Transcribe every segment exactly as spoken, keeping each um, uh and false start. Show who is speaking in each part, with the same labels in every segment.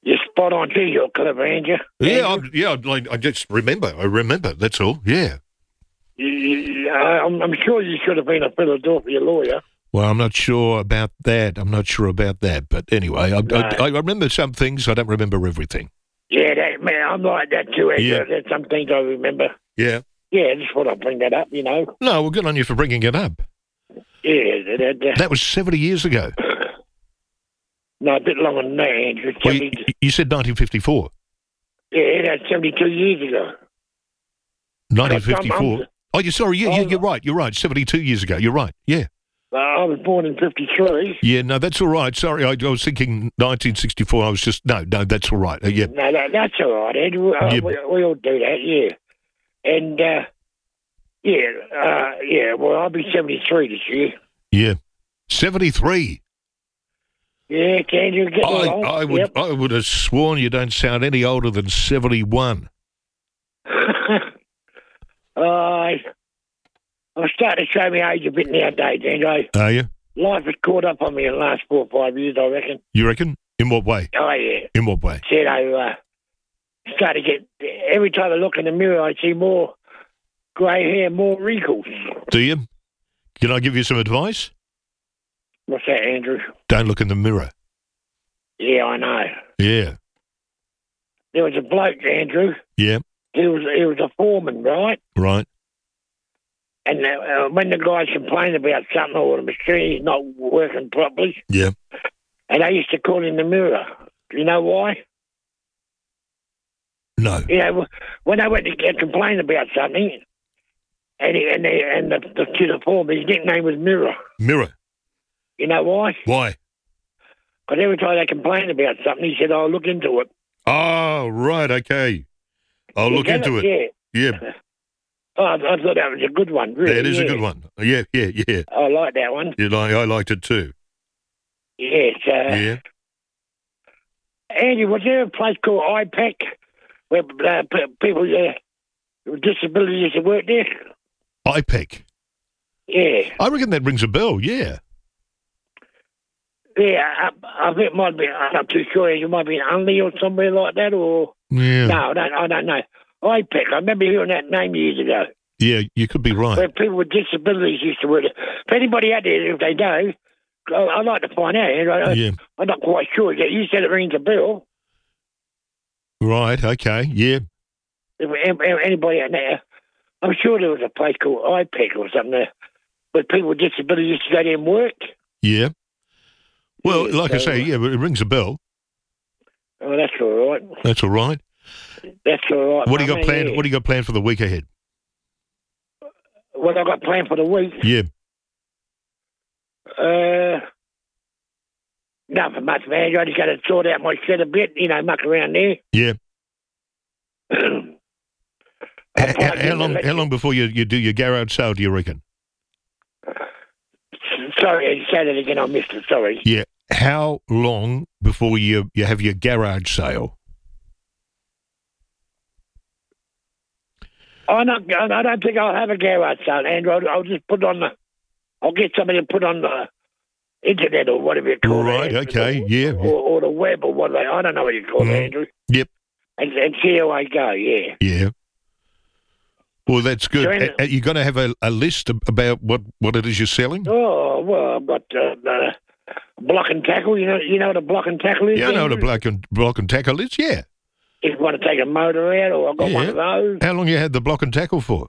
Speaker 1: You're spot on too, you're clever, ain't you?
Speaker 2: Yeah, I, yeah. I, I just remember. I remember. That's all. Yeah.
Speaker 1: You, you, I'm, I'm sure you should have been a Philadelphia lawyer.
Speaker 2: Well, I'm not sure about that. I'm not sure about that. But anyway, I,
Speaker 1: No.
Speaker 2: I, I remember some things. I don't remember everything.
Speaker 1: Yeah, that, man, I'm like that too, Andrew.
Speaker 2: Yeah.
Speaker 1: There's some things I remember.
Speaker 2: Yeah.
Speaker 1: Yeah, just want to bring that up, you know.
Speaker 2: No, well, good on you for bringing it up.
Speaker 1: Yeah, that, that,
Speaker 2: That was seventy years ago.
Speaker 1: no, a bit longer than that, Andrew.
Speaker 2: Well,
Speaker 1: seventy,
Speaker 2: you, you said nineteen fifty-four.
Speaker 1: yeah, that's seventy-two years ago.
Speaker 2: nineteen fifty-four.
Speaker 1: I'm- I'm-
Speaker 2: Oh, you're sorry. Yeah, yeah,
Speaker 1: I'm-
Speaker 2: you're right. You're right. seventy-two years ago. You're right. Yeah.
Speaker 1: Uh, I was born in fifty-three.
Speaker 2: Yeah, no, that's all right. Sorry, I, I was thinking nineteen sixty-four. I was just, no, no, that's all right. Uh, yeah.
Speaker 1: No, that, that's all right, Andrew. Uh,
Speaker 2: Yeah.
Speaker 1: we, we all do that, yeah. And, uh, yeah, uh, yeah, well, I'll be seventy-three this year.
Speaker 2: Yeah. seventy-three.
Speaker 1: Yeah, can you get
Speaker 2: I,
Speaker 1: along?
Speaker 2: I would
Speaker 1: Yep.
Speaker 2: I would have sworn you don't sound any older than seventy-one.
Speaker 1: I, I'm starting to show my age a bit nowadays, Andrew.
Speaker 2: Are you?
Speaker 1: Life has caught up on me in the last four or five years, I reckon.
Speaker 2: You reckon? In what way?
Speaker 1: Oh, yeah.
Speaker 2: In what way?
Speaker 1: Said I uh, start to get, every time I look in the mirror, I see more grey hair, more wrinkles.
Speaker 2: Do you? Can I give you some advice?
Speaker 1: What's that, Andrew?
Speaker 2: Don't look in the mirror.
Speaker 1: Yeah, I know.
Speaker 2: Yeah.
Speaker 1: There was a bloke, Andrew.
Speaker 2: Yeah.
Speaker 1: He was he was a foreman, right?
Speaker 2: Right.
Speaker 1: And uh, when the guys complained about something or the machine's not working properly,
Speaker 2: Yeah.
Speaker 1: and I used to call in the mirror. Do you know why?
Speaker 2: No.
Speaker 1: You know, when I went to get complain about something, and he, and, they, and the, the to the foreman, his nickname was Mirror.
Speaker 2: Mirror.
Speaker 1: You know why?
Speaker 2: Why?
Speaker 1: Because every time they complained about something, he said, "I'll look into it."
Speaker 2: Oh, right. Okay. I'll
Speaker 1: You
Speaker 2: look
Speaker 1: get
Speaker 2: into it.
Speaker 1: Yeah.
Speaker 2: Yeah.
Speaker 1: Oh, I, I thought that was a good one. Really,
Speaker 2: That is
Speaker 1: yeah.
Speaker 2: a good one. Yeah, yeah, yeah.
Speaker 1: I like that one.
Speaker 2: You like, I liked it too.
Speaker 1: Yes. Uh,
Speaker 2: Yeah.
Speaker 1: Andy, was there a place called I PAC where uh, p- people uh, with disabilities used to work there?
Speaker 2: I PEC.
Speaker 1: Yeah.
Speaker 2: I reckon that rings a bell. Yeah.
Speaker 1: Yeah, I, I think it might be, I'm not too sure, it might be in Unley or somewhere like that, or...
Speaker 2: Yeah.
Speaker 1: No, I don't, I don't know. I PAC, I remember hearing that name years ago,
Speaker 2: Yeah, you could be right.
Speaker 1: where people with disabilities used to work there. If anybody out there, if they know, I- I'd like to find out. I,
Speaker 2: Yeah.
Speaker 1: I'm not quite sure. You said it rings a bell.
Speaker 2: Right. Okay. Yeah.
Speaker 1: If, if anybody out there, I'm sure there was a place called I PAC or something there, where people with disabilities used to go there and work.
Speaker 2: Yeah. Well,
Speaker 1: Yeah,
Speaker 2: like I
Speaker 1: so,
Speaker 2: say, yeah, but it rings a bell.
Speaker 1: Oh, that's all right.
Speaker 2: That's all right.
Speaker 1: That's all right.
Speaker 2: What do you got
Speaker 1: mate,
Speaker 2: planned?
Speaker 1: yeah.
Speaker 2: What do you got planned for the week ahead?
Speaker 1: What I got planned for the week?
Speaker 2: Yeah.
Speaker 1: Uh, nothing much, man. I just got to sort out my shed a bit, you know, muck around there.
Speaker 2: Yeah.
Speaker 1: I'll
Speaker 2: How,
Speaker 1: probably
Speaker 2: how,
Speaker 1: get
Speaker 2: how long?
Speaker 1: the
Speaker 2: How long before you, you do your garage sale? Do you reckon?
Speaker 1: Sorry, say that again. I missed it. Sorry.
Speaker 2: Yeah. How long before you you have your garage sale?
Speaker 1: I'm not, I don't think I'll have a garage sale, Andrew. I'll, I'll just put on the. I'll get somebody to put on the internet or whatever you call
Speaker 2: Right.
Speaker 1: it.
Speaker 2: Okay.
Speaker 1: Or,
Speaker 2: Yeah.
Speaker 1: Or, or the web or whatever. I don't know what you call
Speaker 2: Mhm.
Speaker 1: it, Andrew.
Speaker 2: Yep.
Speaker 1: And, and see how I go. Yeah.
Speaker 2: Yeah. Well, that's good.
Speaker 1: So in-
Speaker 2: A- Are you going to have a, a list ab- about what, what it is you're selling?
Speaker 1: Oh well, I've got uh, the block and tackle. You know, you know what a block and tackle is.
Speaker 2: Yeah, I know what a
Speaker 1: Andrew?
Speaker 2: block and block and tackle is. Yeah.
Speaker 1: If you want to take a motor out, or I've got
Speaker 2: Yeah.
Speaker 1: one of those.
Speaker 2: How long you had the block and tackle for?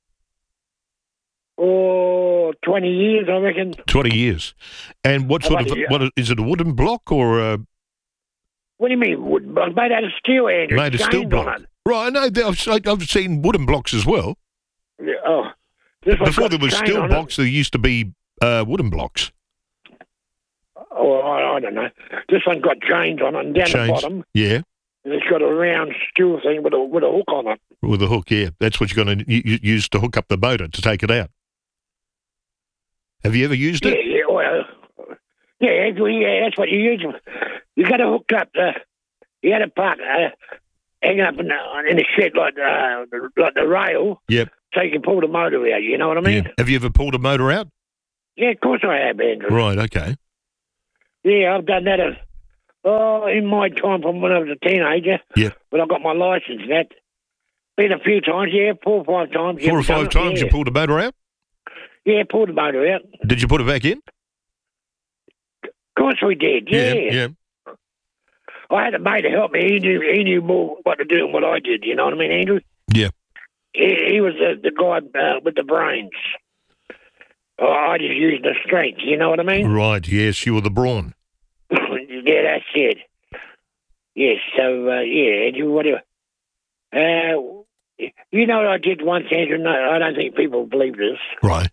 Speaker 1: Oh, twenty years, I reckon.
Speaker 2: Twenty years. And what
Speaker 1: How
Speaker 2: sort
Speaker 1: about
Speaker 2: of
Speaker 1: you?
Speaker 2: what is is it? A wooden block or a
Speaker 1: What do you mean wood block? Made out of steel, Andrew.
Speaker 2: made of steel
Speaker 1: Chains on
Speaker 2: block?
Speaker 1: it.
Speaker 2: Right. I know. I've I've seen wooden blocks as well.
Speaker 1: Yeah, oh, this one's
Speaker 2: Before
Speaker 1: got
Speaker 2: there was
Speaker 1: chain
Speaker 2: steel
Speaker 1: on
Speaker 2: blocks, there used to be uh, wooden blocks.
Speaker 1: It. Oh, I, I don't know. This one's got chains on it, and down
Speaker 2: Chains.
Speaker 1: the bottom,
Speaker 2: Yeah.
Speaker 1: and it's got a round steel thing with a with a hook on it.
Speaker 2: With a hook, yeah. That's what you're going to use to hook up the motor to take it out. Have you ever used
Speaker 1: Yeah,
Speaker 2: it?
Speaker 1: yeah, well, yeah, actually, yeah, that's what you use. You got to hook up the. You got to park, uh, hang up in the, in the shed like uh, the, like the rail,
Speaker 2: Yep.
Speaker 1: so you can pull the motor out. You know what I mean?
Speaker 2: Yeah. Have you ever pulled a motor out?
Speaker 1: Yeah, of course I have, Andrew.
Speaker 2: Right, okay.
Speaker 1: Yeah, I've done that. A, Oh, in my time from when I was a teenager,
Speaker 2: Yeah.
Speaker 1: when I got my licence and that, been a few times, yeah, four or five times.
Speaker 2: Four
Speaker 1: yeah,
Speaker 2: or five
Speaker 1: done it,
Speaker 2: times
Speaker 1: yeah.
Speaker 2: you pulled the motor out?
Speaker 1: Yeah, pulled the motor out.
Speaker 2: Did you put it back in?
Speaker 1: Of course we did, yeah.
Speaker 2: Yeah.
Speaker 1: I had a mate to help me. He knew he knew more what to do than what I did, you know what I mean, Andrew?
Speaker 2: Yeah.
Speaker 1: He, he was the, the guy uh, with the brains. Oh, I just used the strength, you know what I mean?
Speaker 2: Right, yes, you were the brawn.
Speaker 1: Yeah, that's it. Yes, so, uh, yeah, Andrew, what do you... Uh, you know what I did once, Andrew? No, I don't think people believe this.
Speaker 2: Right.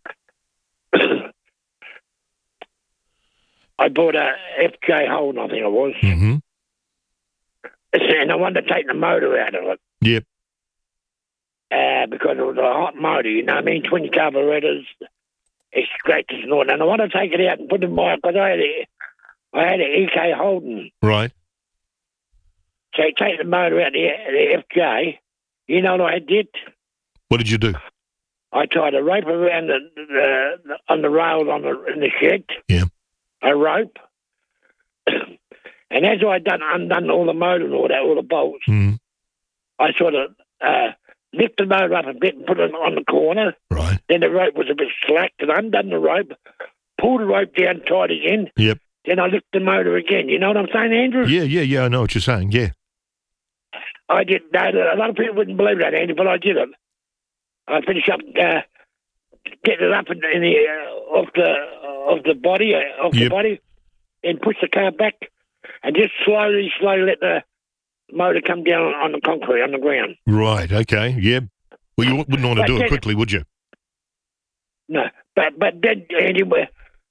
Speaker 1: I bought a F J Holden, I think it was.
Speaker 2: Mm-hmm.
Speaker 1: And I wanted to take the motor out of it.
Speaker 2: Yep.
Speaker 1: Uh, because it was a hot motor, you know what I mean? Twin carburetors, extractors and all that. And I wanted to take it out and put it in my... Because I had a, I had an E K Holden.
Speaker 2: Right.
Speaker 1: So I take the motor out of the, the F J. You know what I did?
Speaker 2: What did you do?
Speaker 1: I tied a rope around the, the, the on the rails on the in the shed.
Speaker 2: Yeah.
Speaker 1: A rope. And as I done undone all the motor and all that, all the bolts,
Speaker 2: Mm.
Speaker 1: I sort of uh, lifted the motor up a bit and put it on the corner.
Speaker 2: Right.
Speaker 1: Then the rope was a bit slack, and I undone the rope, pulled the rope down, tied it in.
Speaker 2: Yep.
Speaker 1: Then I lifted the motor again. You know what I'm saying, Andrew?
Speaker 2: Yeah, yeah, yeah, I know what you're saying, yeah.
Speaker 1: I did. No, a lot of people wouldn't believe that, Andrew, but I did it. I finished up uh, getting it up in, in the uh, off the uh, off the body, uh, off
Speaker 2: Yep.
Speaker 1: the body, and push the car back, and just slowly, slowly let the motor come down on, on the concrete on the ground.
Speaker 2: Right, okay, yeah. Well, you wouldn't want to
Speaker 1: But
Speaker 2: do it
Speaker 1: then-
Speaker 2: quickly, would you?
Speaker 1: No, but but then, Andy, when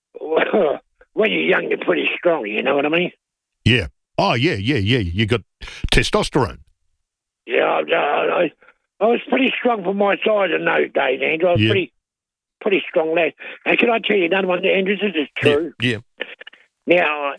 Speaker 1: you're young, you're pretty strong. You know what I mean?
Speaker 2: Yeah. Oh, yeah, yeah, yeah. You got testosterone.
Speaker 1: Yeah, I, I, I was pretty strong for my size in those days, Andrew. I was
Speaker 2: Yeah.
Speaker 1: pretty, pretty strong lad. And can I tell you another one, Andrew? This is true.
Speaker 2: Yeah.
Speaker 1: Now,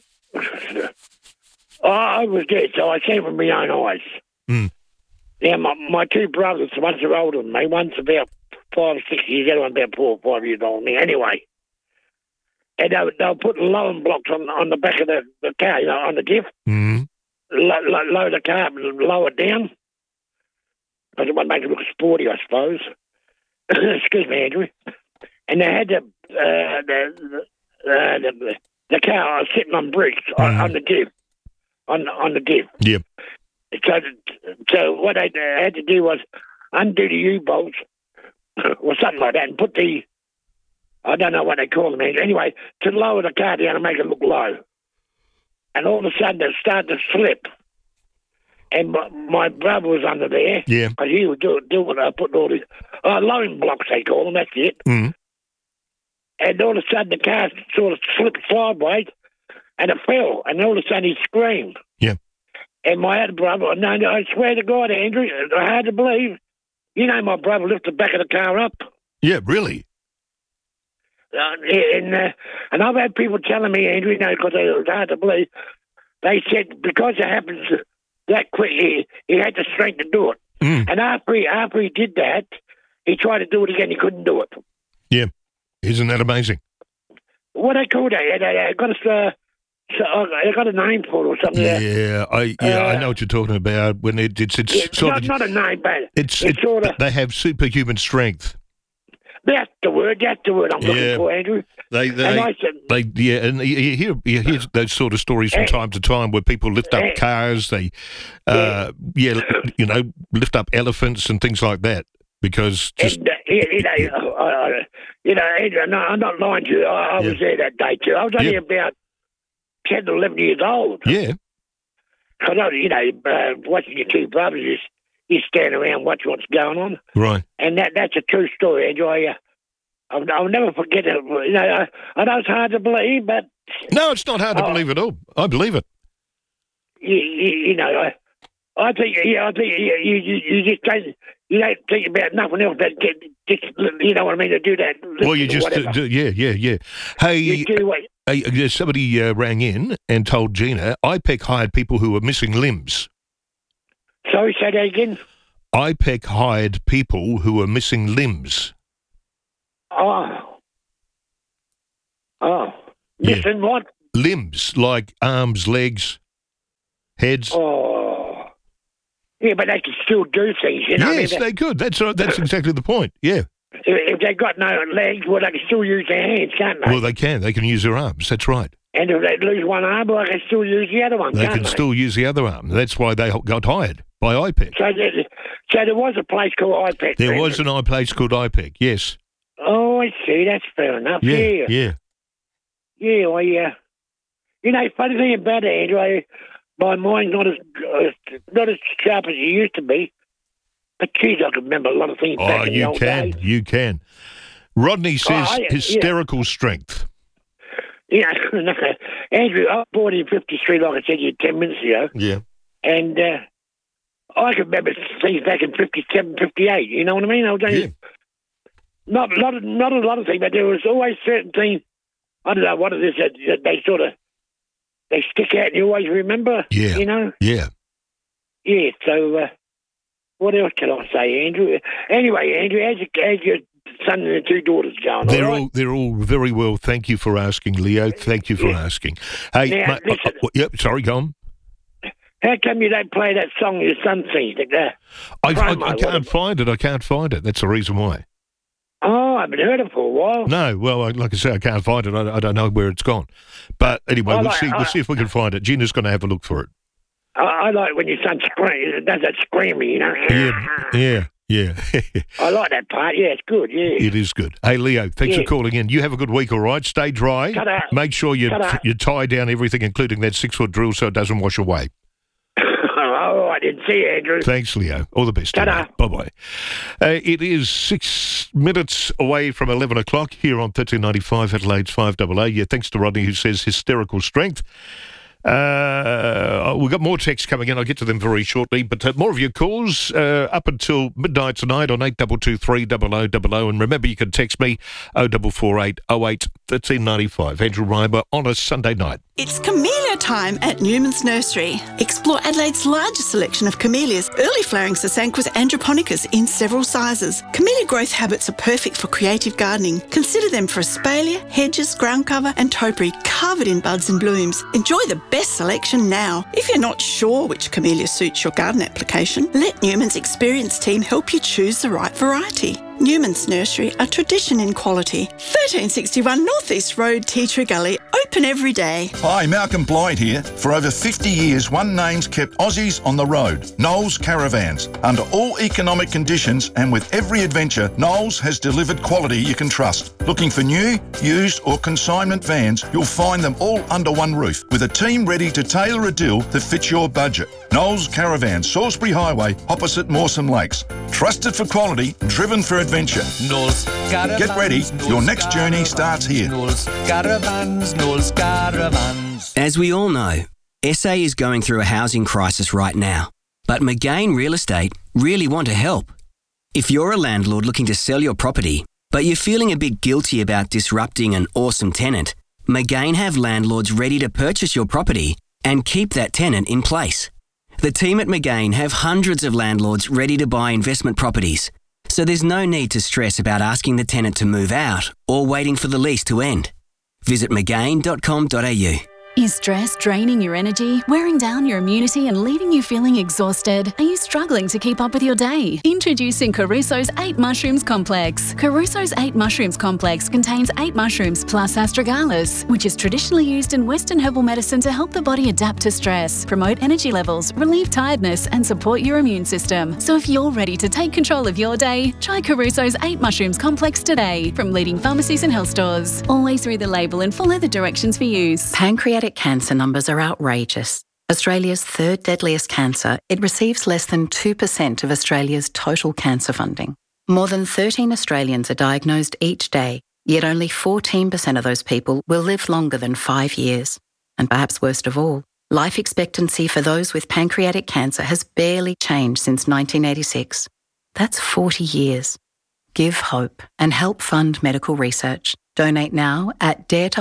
Speaker 1: I, I was dead, so I seen it with my own eyes.
Speaker 2: Mm.
Speaker 1: Now, my, my two brothers, one's are older than me, one's about five or six years, the other one about four or five years older than me. Anyway, and they, were- they were putting lowering blocks on on the back of the, the car, you know, on the diff,
Speaker 2: Mm.
Speaker 1: low, low, low the car, lower it down. Because it would make it look sporty, I suppose. Excuse me, Andrew. And they had the uh, the, the, uh, the the car sitting on bricks on,
Speaker 2: Mhm.
Speaker 1: on the diff, on on the diff.
Speaker 2: Yep.
Speaker 1: So, so what they had to do was undo the U-bolts or something like that and put the, I don't know what they call them, anyway, to lower the car down and make it look low. And all of a sudden it started to slip. And my, my brother was under there
Speaker 2: Yeah.
Speaker 1: because he was doing, doing uh, putting all these, uh, loading blocks they call them, that's it.
Speaker 2: Mm.
Speaker 1: And all of a sudden the car sort of slipped sideways and it fell. And all of a sudden he screamed.
Speaker 2: Yeah.
Speaker 1: And my other brother, no, no, I swear to God, Andrew, it's hard to believe. You know, my brother lifted the back of the car up.
Speaker 2: Yeah, really?
Speaker 1: Uh, and uh, and I've had people telling me, Andrew, you know, because it was hard to believe, they said because it happens that quick, he, he had the strength to do it.
Speaker 2: Mm.
Speaker 1: And after he, after he did that, he tried to do it again, he couldn't do it.
Speaker 2: Yeah. Isn't that amazing?
Speaker 1: What they call that? They, they got a, uh, so, uh, they got a name for it or something.
Speaker 2: Yeah, I yeah, I
Speaker 1: Uh,
Speaker 2: know what you're talking about. When it, it's it's
Speaker 1: Yeah,
Speaker 2: sort
Speaker 1: not,
Speaker 2: of
Speaker 1: not a name, but
Speaker 2: it's,
Speaker 1: it's
Speaker 2: it,
Speaker 1: sort of,
Speaker 2: they have superhuman strength.
Speaker 1: that's the word, that's the word I'm
Speaker 2: Yeah.
Speaker 1: looking for, Andrew.
Speaker 2: They
Speaker 1: And
Speaker 2: they
Speaker 1: I said,
Speaker 2: they yeah, and you you hear you hear those sort of stories from
Speaker 1: Eh,
Speaker 2: time to time where people lift up
Speaker 1: eh,
Speaker 2: cars. They uh yeah, you know, lift up elephants and things like that because just
Speaker 1: and, uh, you, you know, uh, uh, you know, Andrew, no, I'm not lying to you. I, I
Speaker 2: Yeah.
Speaker 1: was there that day too. I was only
Speaker 2: Yeah.
Speaker 1: about ten or eleven years old.
Speaker 2: yeah.
Speaker 1: Because, you know, uh, watching your two brothers, you, you stand around, watch what's going on.
Speaker 2: Right.
Speaker 1: And that that's a true story, Andrew. I, uh, I'll, I'll never forget it. You know, I, I know it's hard to believe, but,
Speaker 2: No, it's not hard to
Speaker 1: Oh.
Speaker 2: believe at all. I believe it.
Speaker 1: you, you, you know, I, I think, yeah, I think you, you, you you just don't, you don't think about nothing else but get, just, you know what I mean, to do that.
Speaker 2: Well, you just uh,
Speaker 1: whatever.
Speaker 2: do, yeah, yeah, yeah. Hey,
Speaker 1: You do what,
Speaker 2: hey, uh, somebody uh, rang in and told Gina I P E C hired people who were missing limbs.
Speaker 1: sorry, say that again.
Speaker 2: I P E C hired people who were missing limbs.
Speaker 1: Oh. Oh.
Speaker 2: Yeah.
Speaker 1: Missing what?
Speaker 2: Limbs, like arms, legs. Heads.
Speaker 1: Oh. Yeah, but they can still do things, you know.
Speaker 2: Yes,
Speaker 1: I mean,
Speaker 2: they could. That's right. That's exactly the point. Yeah.
Speaker 1: if, if they've got no legs, well, they can still use their hands, can't they?
Speaker 2: Well, they can. They can use their arms. That's right.
Speaker 1: And if they lose one arm, well, they can still use the other one,
Speaker 2: They
Speaker 1: can't
Speaker 2: can
Speaker 1: they?
Speaker 2: still use the other arm. That's why they got hired by I P E C.
Speaker 1: So there, so there was a place called I P E C.
Speaker 2: There
Speaker 1: then?
Speaker 2: was an I place called I P E C. Yes.
Speaker 1: Oh, I see. That's fair enough.
Speaker 2: Yeah.
Speaker 1: Yeah.
Speaker 2: Yeah.
Speaker 1: Yeah, well, yeah. You know, funny thing about it, Andrew, I, my mind's not as uh, not as sharp as it used to be. But, geez, I can remember a lot of things
Speaker 2: Oh,
Speaker 1: back in the
Speaker 2: you
Speaker 1: old
Speaker 2: can.
Speaker 1: days.
Speaker 2: You can. Rodney says
Speaker 1: Oh, I- yeah.
Speaker 2: hysterical strength.
Speaker 1: You know, Andrew, I was born in fifty-three, like I said to you ten minutes ago.
Speaker 2: Yeah.
Speaker 1: And uh, I can remember things back in fifty-seven, fifty-eight. You know what I mean? I was only,
Speaker 2: Yeah.
Speaker 1: not, not, not a lot of things, but there was always certain things. I don't know what it is that, that they sort of they stick out and you always remember.
Speaker 2: Yeah.
Speaker 1: You know?
Speaker 2: Yeah.
Speaker 1: Yeah, so uh, what else can I say, Andrew? Anyway, Andrew, how's your, how's your son and the two daughters going?
Speaker 2: They're
Speaker 1: all right?
Speaker 2: all they're all very well. Thank you for asking, Leo. Thank you for
Speaker 1: Yeah.
Speaker 2: asking. Hey,
Speaker 1: Now,
Speaker 2: mate,
Speaker 1: listen.
Speaker 2: uh, uh, yep. Sorry, go on.
Speaker 1: How come you don't play that song your son sings? The, uh,
Speaker 2: I, I,
Speaker 1: promo,
Speaker 2: I can't
Speaker 1: whatever.
Speaker 2: find it. I can't find it. That's the reason why.
Speaker 1: Oh, I haven't heard it for a while.
Speaker 2: No, well, I, like I say, I can't find it. I, I don't know where it's gone. But anyway,
Speaker 1: I
Speaker 2: we'll
Speaker 1: like-
Speaker 2: see. We'll
Speaker 1: I-
Speaker 2: see if we can find it. Gina's going to have a look for it.
Speaker 1: I, I like when your son screams, does that screaming, you know.
Speaker 2: Yeah, yeah, yeah.
Speaker 1: I like that part. Yeah, it's good. Yeah.
Speaker 2: It is good. Hey, Leo, thanks
Speaker 1: Yeah.
Speaker 2: for calling in. You have a good week, all right? Stay dry.
Speaker 1: Cut out.
Speaker 2: Make sure you
Speaker 1: Cut out.
Speaker 2: you tie down everything, including that six foot drill, so it doesn't wash away.
Speaker 1: Oh, I didn't see you, Andrew.
Speaker 2: Thanks, Leo. All the best.
Speaker 1: Ta-da.
Speaker 2: Bye bye. Uh, it is six minutes away from eleven o'clock here on thirteen ninety-five Adelaide's five A A. Yeah, thanks to Rodney who says hysterical strength. Uh, we've got more texts coming in. I'll get to them very shortly. But uh, more of your calls uh, up until midnight tonight on eight two two three double oh double oh. And remember, you can text me oh four four eight oh eight thirteen ninety-five. Andrew Reimer on a Sunday night.
Speaker 3: It's camellia time at Newman's Nursery. Explore Adelaide's largest selection of camellias, early flowering Sasanquas androponicas in several sizes. Camellia growth habits are perfect for creative gardening. Consider them for espalier, hedges, ground cover and topiary covered in buds and blooms. Enjoy the best selection now. If you're not sure which camellia suits your garden application, let Newman's experienced team help you choose the right variety. Newman's Nursery, a tradition in quality. thirteen sixty-one North East Road, Tea Tree Gully, open every day.
Speaker 4: Hi, Malcolm Blyde here. For over fifty years, one name's kept Aussies on the road, Knowles Caravans. Under all economic conditions and with every adventure, Knowles has delivered quality you can trust. Looking for new, used or consignment vans, you'll find them all under one roof with a team ready to tailor a deal that fits your budget. Knowles Caravans, Salisbury Highway, opposite Mawson Lakes. Trusted for quality, driven for adventure.
Speaker 5: Knowles Caravans.
Speaker 4: Get ready,
Speaker 5: Knowles
Speaker 4: your next journey
Speaker 5: Caravans,
Speaker 4: starts here.
Speaker 5: Knowles Caravans, Knowles Caravans.
Speaker 6: As we all know, S A is going through a housing crisis right now, but McGain Real Estate really want to help. If you're a landlord looking to sell your property, but you're feeling a bit guilty about disrupting an awesome tenant, McGain have landlords ready to purchase your property and keep that tenant in place. The team at McGain have hundreds of landlords ready to buy investment properties, so there's no need to stress about asking the tenant to move out or waiting for the lease to end. Visit mcgain dot com dot a u.
Speaker 7: Is stress draining your energy, wearing down your immunity and leaving you feeling exhausted? Are you struggling to keep up with your day? Introducing Caruso's eight Mushrooms Complex. Caruso's eight Mushrooms Complex contains eight mushrooms plus astragalus, which is traditionally used in Western herbal medicine to help the body adapt to stress, promote energy levels, relieve tiredness and support your immune system. So if you're ready to take control of your day, try Caruso's eight Mushrooms Complex today from leading pharmacies and health stores. Always read the label and follow the directions for use.
Speaker 8: Pancreatic cancer numbers are outrageous. Australia's third deadliest cancer, it receives less than two percent of Australia's total cancer funding. More than thirteen Australians are diagnosed each day, yet only fourteen percent of those people will live longer than five years. And perhaps worst of all, life expectancy for those with pancreatic cancer has barely changed since nineteen eighty-six. That's forty years. Give hope and help fund medical research. Donate now at dare to hope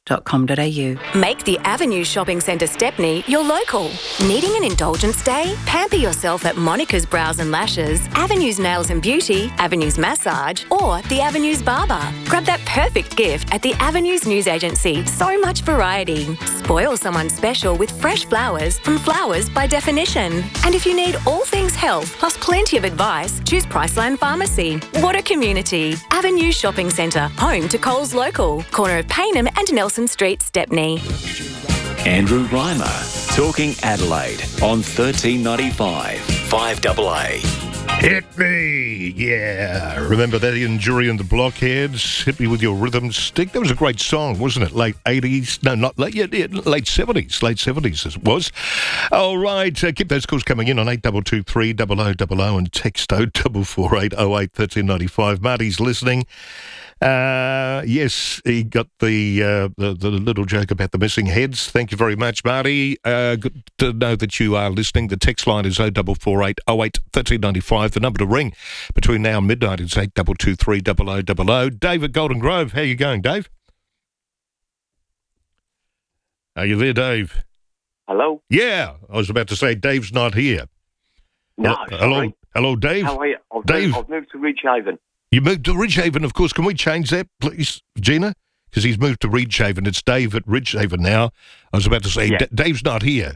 Speaker 8: dot com dot a u.
Speaker 9: Make the Avenue Shopping Centre Stepney your local. Needing an indulgence day? Pamper yourself at Monica's Brows and Lashes, Avenue's Nails and Beauty, Avenue's Massage, or the Avenue's Barber. Grab that perfect gift at the Avenues News Agency. So much variety. Spoil someone special with fresh flowers from Flowers by Definition. And if you need all things health, plus plenty of advice, choose Priceline Pharmacy. What a community. Avenue Shopping Centre, home to Coles Local, corner of Paynham and Nelson Street, Stepney.
Speaker 10: Andrew Reimer, Talking Adelaide on thirteen ninety-five, five A A.
Speaker 2: Hit me, yeah. Remember that Ian Jury and the Blockheads? Hit me with your rhythm stick. That was a great song, wasn't it? Late eighties, no, not late, yeah, yeah late seventies, late seventies as it was. All right, uh, keep those calls coming in on eight two two three, double oh double oh and text oh four four eight oh eight one three nine five. Marty's listening. Uh, yes, he got the, uh, the the little joke about the missing heads. Thank you very much, Marty. Uh, good to know that you are listening. The text line is oh four four eight oh eight one three nine five. The number to ring between now and midnight is eight two two three, double oh double oh. Dave at Golden Grove, how you going, Dave? Are you there, Dave?
Speaker 11: Hello?
Speaker 2: Yeah, I was about to say Dave's not here.
Speaker 11: No,
Speaker 2: Hello, hello,
Speaker 11: sorry.
Speaker 2: hello, Dave.
Speaker 11: How are you? I've
Speaker 2: Dave.
Speaker 11: Moved, I've moved to Ridgehaven.
Speaker 2: You moved to Ridgehaven, of course. Can we change that, please, Gina? Because he's moved to Ridgehaven. It's Dave at Ridgehaven now. I was about to say,
Speaker 11: Yeah.
Speaker 2: D- Dave's not here.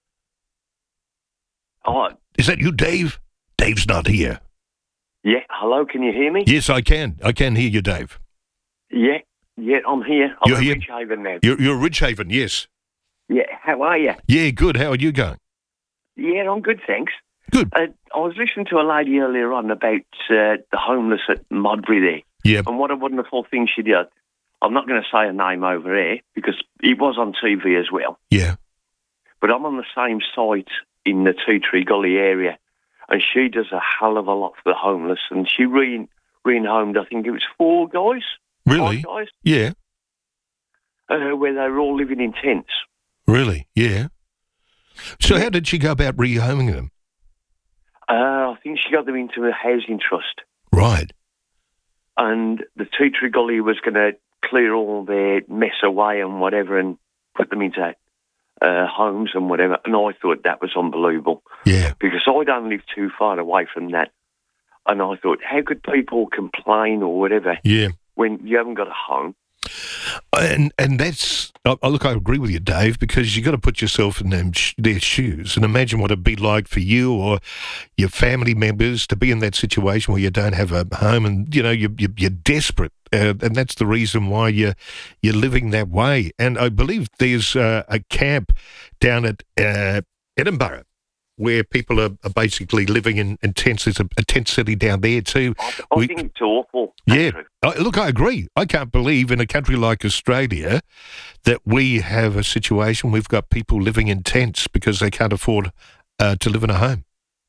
Speaker 11: Oh,
Speaker 2: Is that you, Dave? Dave's not here.
Speaker 11: yeah. Hello, can you hear me?
Speaker 2: Yes, I can. I can hear you, Dave.
Speaker 11: Yeah, yeah, I'm here. I'm
Speaker 2: You're
Speaker 11: in
Speaker 2: here?
Speaker 11: Ridgehaven now.
Speaker 2: You're, you're Ridgehaven, yes.
Speaker 11: Yeah, how are you?
Speaker 2: Yeah, good. How are you going?
Speaker 11: Yeah, I'm good, thanks.
Speaker 2: Good.
Speaker 11: Uh, I was listening to a lady earlier on about uh, the homeless at Modbury there.
Speaker 2: Yeah.
Speaker 11: And what a wonderful thing she did. I'm not going to say her name over here because it was on T V as well.
Speaker 2: Yeah.
Speaker 11: But I'm on the same site in the Two Tree Gully area, and she does a hell of a lot for the homeless. And she re rehomed, I think it was four guys.
Speaker 2: Really?
Speaker 11: Five guys,
Speaker 2: Yeah.
Speaker 11: uh, where they were all living in tents.
Speaker 2: Really? Yeah. So how did she go about rehoming them?
Speaker 11: Uh, I think she got them into a housing trust,
Speaker 2: Right.
Speaker 11: and the Two Tree Gully was going to clear all their mess away and whatever, and put them into uh, homes and whatever. And I thought that was unbelievable.
Speaker 2: Yeah.
Speaker 11: Because I don't live too far away from that. And I thought, how could people complain or whatever
Speaker 2: Yeah.
Speaker 11: when you haven't got a home?
Speaker 2: And and that's, oh, look, I agree with you, Dave, because you got to put yourself in them sh- their shoes and imagine what it'd be like for you or your family members to be in that situation where you don't have a home and, you know, you, you, you're desperate. Uh, and that's the reason why you're, you're living that way. And I believe there's uh, a camp down at uh, Edinburgh where people are, are basically living in, in tents. There's a, a tent city down there too.
Speaker 11: I, I
Speaker 2: We-
Speaker 11: think it's awful.
Speaker 2: Yeah.
Speaker 11: Andrew.
Speaker 2: I, look, I agree. I can't believe in a country like Australia that we have a situation we've got people living in tents because they can't afford uh, to live in a home.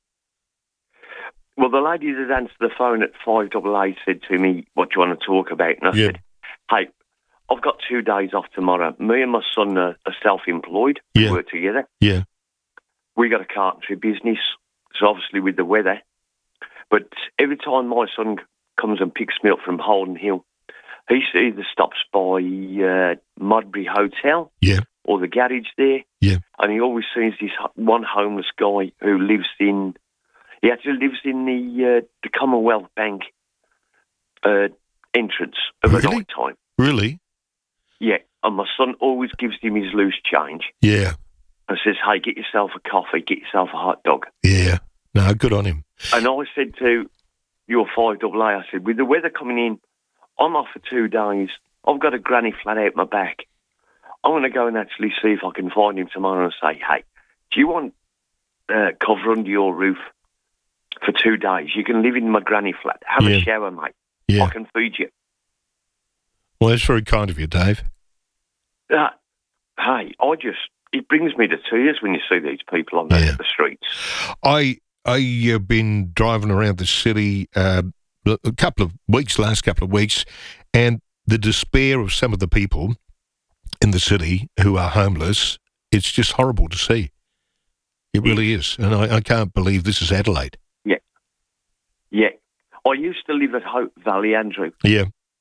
Speaker 11: Well, the lady that answered the phone at five double eight said to me, what do you want to talk about? And I
Speaker 2: Yeah.
Speaker 11: said, hey, I've got two days off tomorrow. Me and my son are, are self-employed.
Speaker 2: Yeah.
Speaker 11: We work together.
Speaker 2: Yeah.
Speaker 11: We got a carpentry business, so obviously with the weather. But every time my son comes and picks me up from Holden Hill, he either stops by uh, Modbury Hotel
Speaker 2: Yeah.
Speaker 11: or the garage there.
Speaker 2: Yeah.
Speaker 11: And he always sees this ho- one homeless guy who lives in, he actually lives in the uh, the Commonwealth Bank uh, entrance of
Speaker 2: Really?
Speaker 11: the night time.
Speaker 2: Really?
Speaker 11: Yeah. And my son always gives him his loose change
Speaker 2: Yeah.
Speaker 11: and says, hey, get yourself a coffee, get yourself a hot dog.
Speaker 2: Yeah. No, good on him.
Speaker 11: And I said to your five double A, I said, with the weather coming in, I'm off for two days. I've got a granny flat out my back. I'm going to go and actually see if I can find him tomorrow and say, hey, do you want uh, cover under your roof for two days? You can live in my granny flat. Have
Speaker 2: Yeah.
Speaker 11: a shower, mate.
Speaker 2: Yeah.
Speaker 11: I can feed you.
Speaker 2: Well, that's very kind of you, Dave.
Speaker 11: Uh, hey, I just, it brings me to tears when you see these people on the,
Speaker 2: Yeah.
Speaker 11: the streets.
Speaker 2: I I have been driving around the city uh, a couple of weeks, last couple of weeks, and the despair of some of the people in the city who are homeless, it's just horrible to see. It really is. And I, I can't believe this is Adelaide.
Speaker 11: Yeah. Yeah. I used to live at Hope Valley, Andrew.
Speaker 2: Yeah.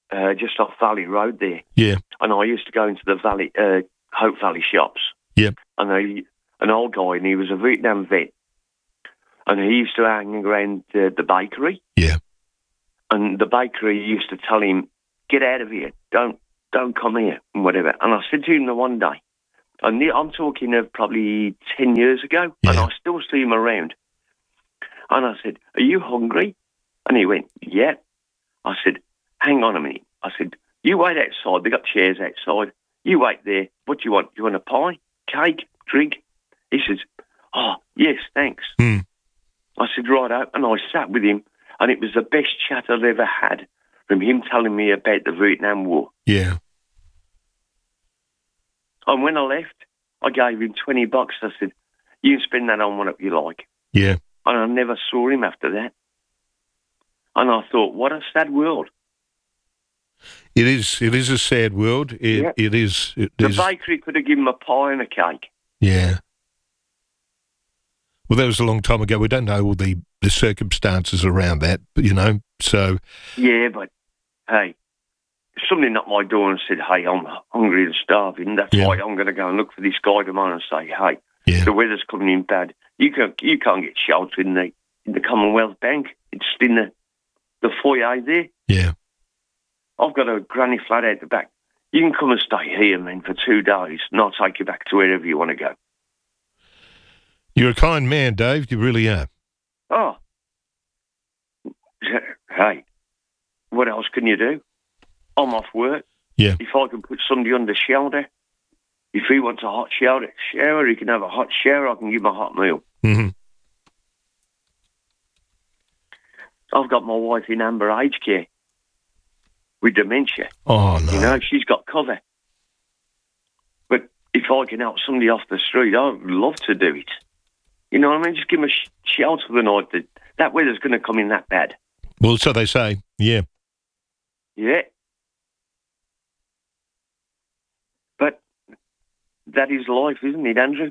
Speaker 11: uh, just off Valley Road there.
Speaker 2: Yeah.
Speaker 11: And I used to go into the Valley, uh, Hope Valley shops.
Speaker 2: Yeah.
Speaker 11: And I, an old guy, and he was a Vietnam vet. And he used to hang around uh, the bakery.
Speaker 2: Yeah.
Speaker 11: And the bakery used to tell him, get out of here, don't don't come here, and whatever. And I said to him the one day, and I'm talking of probably ten years ago,
Speaker 2: yeah.
Speaker 11: and I still see him around. And I said, are you hungry? And he went, yeah. I said, hang on a minute. I said, you wait outside, they got chairs outside. You wait there, what do you want? You want a pie, cake, drink? He says, oh, yes, thanks.
Speaker 2: Mm.
Speaker 11: I said, righto, and I sat with him, and it was the best chat I've ever had from him telling me about the Vietnam War.
Speaker 2: Yeah.
Speaker 11: And when I left, I gave him twenty bucks. I said, you can spend that on what you like.
Speaker 2: Yeah.
Speaker 11: And I never saw him after that. And I thought, what a sad world.
Speaker 2: It is. It is a sad world. It,
Speaker 11: yeah.
Speaker 2: it is. It
Speaker 11: the
Speaker 2: is.
Speaker 11: bakery could have given him a pie and a cake.
Speaker 2: Yeah. Well, that was a long time ago. We don't know all the, the circumstances around that, you know, so...
Speaker 11: Yeah, but, hey, if somebody knocked my door and said, hey, I'm hungry and starving, that's
Speaker 2: yeah.
Speaker 11: why I'm going to go and look for this guy tomorrow and say, hey,
Speaker 2: yeah.
Speaker 11: the weather's coming in bad. You can't, you can't get shelter in the in the Commonwealth Bank. It's in the, the foyer there.
Speaker 2: Yeah.
Speaker 11: I've got a granny flat out the back. You can come and stay here, man, for two days, and I'll take you back to wherever you want to go.
Speaker 2: You're a kind man, Dave. You really are.
Speaker 11: Oh. Hey, what else can you do? I'm off work.
Speaker 2: Yeah.
Speaker 11: If I can put somebody under shelter, if he wants a hot shower, shower, he can have a hot shower. I can give him a hot meal.
Speaker 2: Mm-hmm.
Speaker 11: I've got my wife in Amber aged care with dementia.
Speaker 2: Oh, no.
Speaker 11: You know, she's got cover. But if I can help somebody off the street, I'd love to do it. You know what I mean? Just give them a sh- shelter for the night. That, that weather's going to come in that bad.
Speaker 2: Well, so they say, yeah.
Speaker 11: Yeah. But that is life, isn't it, Andrew?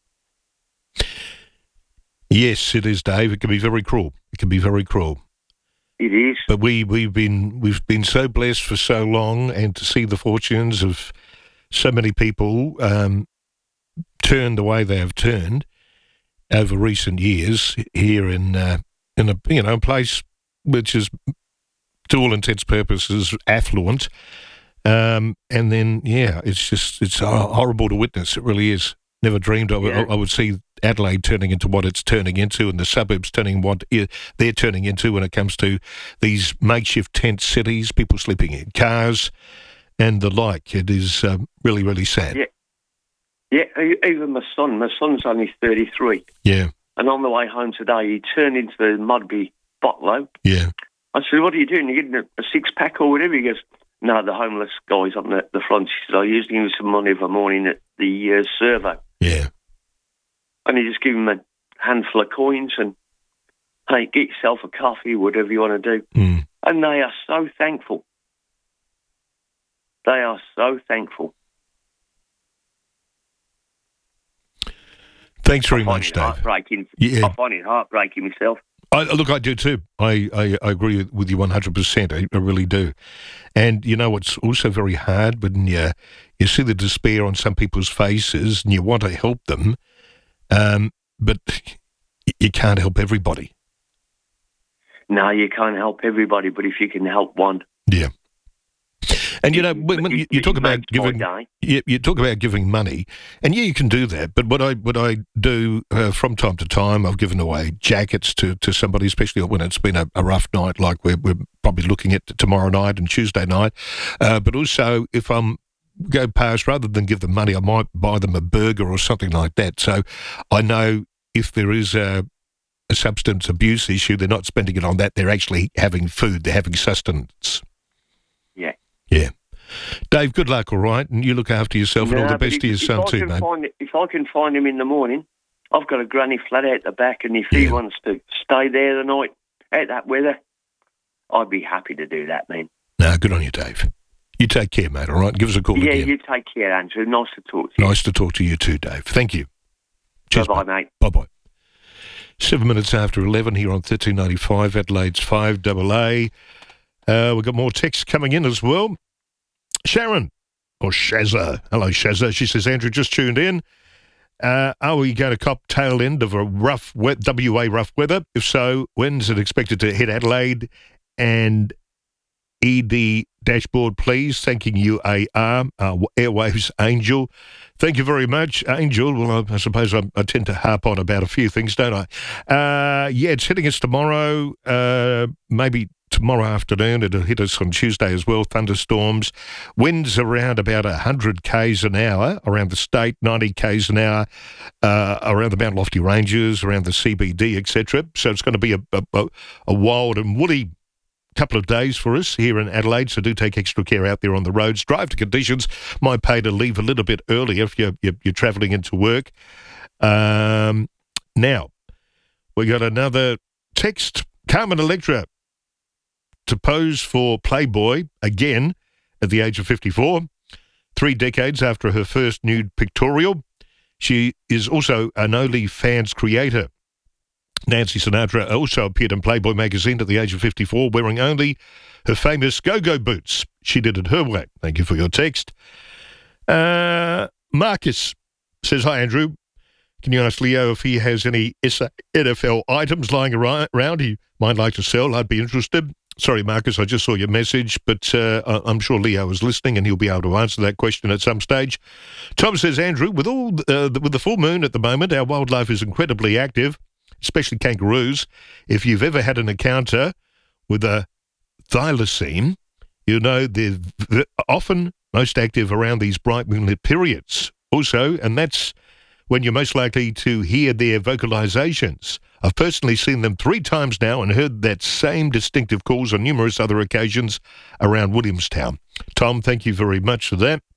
Speaker 2: Yes, it is, Dave. It can be very cruel. It can be very cruel.
Speaker 11: It is.
Speaker 2: But we, we've been we've been so blessed for so long, and to see the fortunes of so many people um, turn the way they have turned over recent years here in uh, in a you know a place which is, to all intents and purposes, affluent, um, and then yeah, it's just it's horrible to witness. It really is. Never dreamed I,
Speaker 11: yeah.
Speaker 2: I, I would see Adelaide turning into what it's turning into, and the suburbs turning what they're turning into when it comes to these makeshift tent cities, people sleeping in cars, and the like. It is um, really, really sad.
Speaker 11: Yeah. Yeah, even my son. My son's only thirty-three.
Speaker 2: Yeah.
Speaker 11: And on the way home today, he turned into the Mudby Botlow.
Speaker 2: Yeah.
Speaker 11: I said, what are you doing? You getting a, a six-pack or whatever? He goes, no, the homeless guy's on the, the front. He said, I usually give him some money every morning at the uh, servo.
Speaker 2: Yeah.
Speaker 11: And he just give him a handful of coins and, hey, get yourself a coffee, whatever you want to do.
Speaker 2: Mm.
Speaker 11: And they are so thankful. They are so thankful.
Speaker 2: Thanks very much, Dave.
Speaker 11: Heartbreaking.
Speaker 2: Yeah.
Speaker 11: I find it heartbreaking myself.
Speaker 2: I, look, I do too. I, I, I agree with you one hundred percent. I, I really do. And, you know, it's also very hard when you, you see the despair on some people's faces and you want to help them, um, but you can't help everybody.
Speaker 11: No, you can't help everybody, but if you can help one.
Speaker 2: Yeah. And, you know, when, when you, you talk about giving, you, you talk about giving money, and yeah, you can do that. But what I what I do uh, from time to time, I've given away jackets to, to somebody, especially when it's been a, a rough night, like we're we're probably looking at tomorrow night and Tuesday night. Uh, but also, if I'm go past, rather than give them money, I might buy them a burger or something like that. So I know if there is a, a substance abuse issue, they're not spending it on that. They're actually having food. They're having sustenance.
Speaker 11: Yeah.
Speaker 2: Yeah. Dave, good luck, all right? And you look after yourself
Speaker 11: no,
Speaker 2: and all the best
Speaker 11: if,
Speaker 2: to your son too, mate.
Speaker 11: Find, if I can find him in the morning, I've got a granny flat out the back, and if yeah. he wants to stay there the night, out that weather, I'd be happy to do that, man.
Speaker 2: No, good on you, Dave. You take care, mate, all right? Give us a call
Speaker 11: yeah,
Speaker 2: again.
Speaker 11: Yeah, you take care, Andrew. Nice to talk to you.
Speaker 2: Nice to talk to you too, Dave. Thank you. Cheers,
Speaker 11: Bye-bye, mate.
Speaker 2: Bye-bye. Seven minutes after eleven here on thirteen ninety-five, Adelaide's five double A. Uh, we've got more texts coming in as well. Sharon, or Shazza. Hello, Shazza. She says, Andrew, just tuned in. Uh, are we going to cop tail end of a rough, wet W A rough weather? If so, when's it expected to hit Adelaide? And E D dashboard, please. Thanking you, A R, uh, Airwaves Angel. Thank you very much, Angel. Well, I, I suppose I, I tend to harp on about a few things, don't I? Uh, yeah, it's hitting us tomorrow, uh, maybe tomorrow afternoon. It'll hit us on Tuesday as well, thunderstorms. Winds around about one hundred kays an hour around the state, ninety kays an hour uh, around the Mount Lofty Ranges, around the C B D, et cetera. So it's going to be a, a, a wild and woody couple of days for us here in Adelaide, so do take extra care out there on the roads. Drive to conditions. Might pay to leave a little bit earlier if you're, you're, you're travelling into work. Um, now, we got another text. Carmen Electra to pose for Playboy again at the age of fifty-four, three decades after her first nude pictorial. She is also an OnlyFans creator. Nancy Sinatra also appeared in Playboy magazine at the age of fifty-four, wearing only her famous go-go boots. She did it her way. Thank you for your text. Uh, Marcus says, hi, Andrew. Can you ask Leo if he has any N F L items lying around he might like to sell? I'd be interested. Sorry, Marcus, I just saw your message, but uh, I'm sure Leo is listening and he'll be able to answer that question at some stage. Tom says, Andrew, with all uh, with the full moon at the moment, our wildlife is incredibly active, especially kangaroos. If you've ever had an encounter with a thylacine, you know they're often most active around these bright moonlit periods. Also, and that's when you're most likely to hear their vocalizations. I've personally seen them three times now and heard that same distinctive calls on numerous other occasions around Williamstown. Tom, thank you very much for that.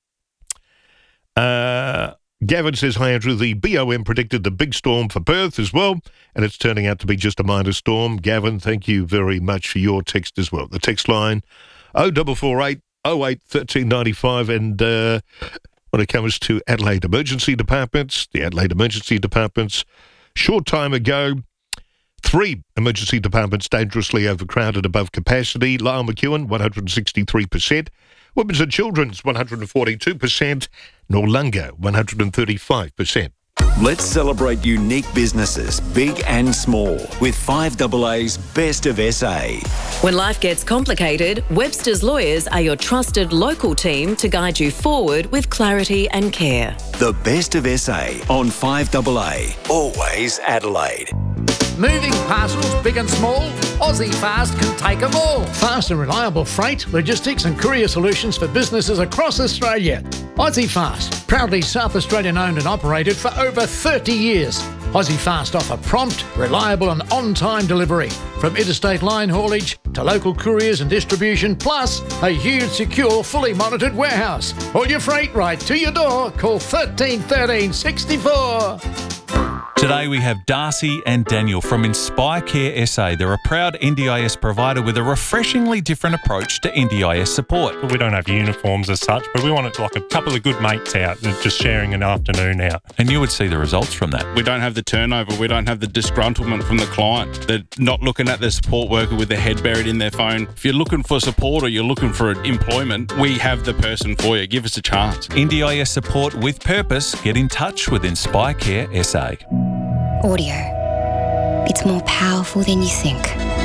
Speaker 2: Uh, Gavin says, hi, Andrew. The B O M predicted the big storm for Perth as well, and it's turning out to be just a minor storm. Gavin, thank you very much for your text as well. The text line, oh four four eight, oh eight, one three nine five, and uh, when it comes to Adelaide Emergency Departments, the Adelaide Emergency Departments, short time ago, three emergency departments dangerously overcrowded above capacity. Lyle McEwen, one hundred sixty-three percent. Women's and Children's, one hundred forty-two percent. Noarlunga, one hundred thirty-five percent.
Speaker 10: Let's celebrate unique businesses, big and small, with five A A's Best of S A.
Speaker 9: When life gets complicated, Webster's Lawyers are your trusted local team to guide you forward with clarity and care.
Speaker 10: The Best of S A on five A A. Always Adelaide.
Speaker 12: Moving parcels, big and small, Aussie Fast can take them all. Fast and reliable freight, logistics and courier solutions for businesses across Australia. Aussie Fast, proudly South Australian owned and operated for over thirty years. Aussie Fast offer prompt, reliable and on-time delivery, from interstate line haulage to local couriers and distribution, plus a huge, secure, fully monitored warehouse. All your freight right to your door. Call thirteen thirteen sixty-four.
Speaker 13: Today we have Darcy and Daniel from Inspire Care S A. They're a proud N D I S provider with a refreshingly different approach to N D I S support.
Speaker 14: We don't have uniforms as such, but we want it like a couple of good mates out, just sharing an afternoon out.
Speaker 13: And you would see the results from that.
Speaker 15: We don't have the turnover, we don't have the disgruntlement from the client. They're not looking at the support worker with their head buried in their phone. If you're looking for support or you're looking for employment, we have the person for you. Give us a chance.
Speaker 13: N D I S support with purpose. Get in touch with Inspire Care S A.
Speaker 16: Audio. It's more powerful than you think.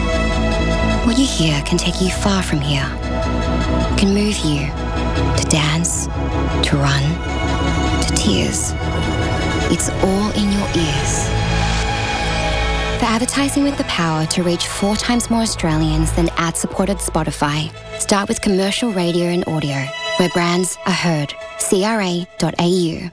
Speaker 16: What you hear can take you far from here. It can move you to dance, to run, to tears. It's all in your ears. For advertising with the power to reach four times more Australians than ad-supported Spotify, start with commercial radio and audio, where brands are heard. C R A dot A U.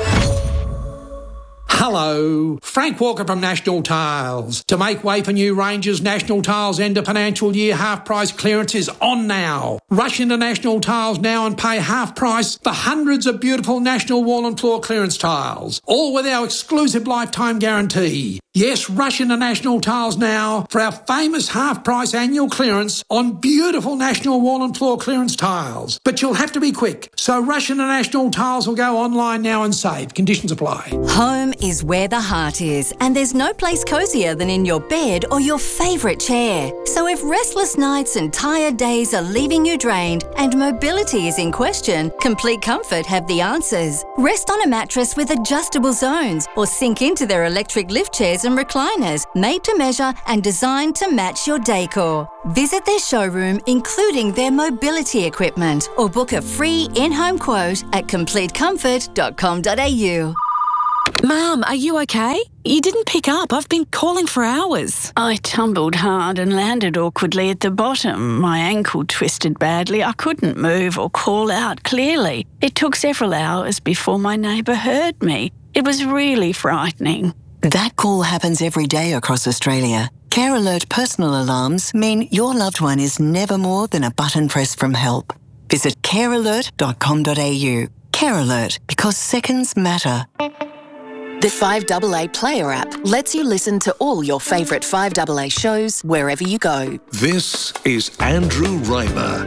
Speaker 17: Hello, Frank Walker from National Tiles. To make way for new ranges, National Tiles end of financial year half price clearance is on now. Rush into National Tiles now and pay half price for hundreds of beautiful National wall and floor clearance tiles, all with our exclusive lifetime guarantee. Yes, rush into National Tiles now for our famous half price annual clearance on beautiful National wall and floor clearance tiles. But you'll have to be quick, so rush into National Tiles or go online now and save. Conditions apply.
Speaker 18: Home is is where the heart is, and there's no place cosier than in your bed or your favourite chair. So if restless nights and tired days are leaving you drained and mobility is in question, Complete Comfort have the answers. Rest on a mattress with adjustable zones or sink into their electric lift chairs and recliners, made to measure and designed to match your decor. Visit their showroom, including their mobility equipment, or book a free in-home quote at complete comfort dot com dot a u.
Speaker 19: Mum, are you okay? You didn't pick up. I've been calling for hours.
Speaker 20: I tumbled hard and landed awkwardly at the bottom. My ankle twisted badly. I couldn't move or call out clearly. It took several hours before my neighbour heard me. It was really frightening.
Speaker 21: That call happens every day across Australia. Care Alert personal alarms mean your loved one is never more than a button press from help. Visit care alert dot com dot a u. Care Alert, because seconds matter.
Speaker 22: The five A A Player app lets you listen to all your favourite five A A shows wherever you go.
Speaker 23: This is Andrew Reimer.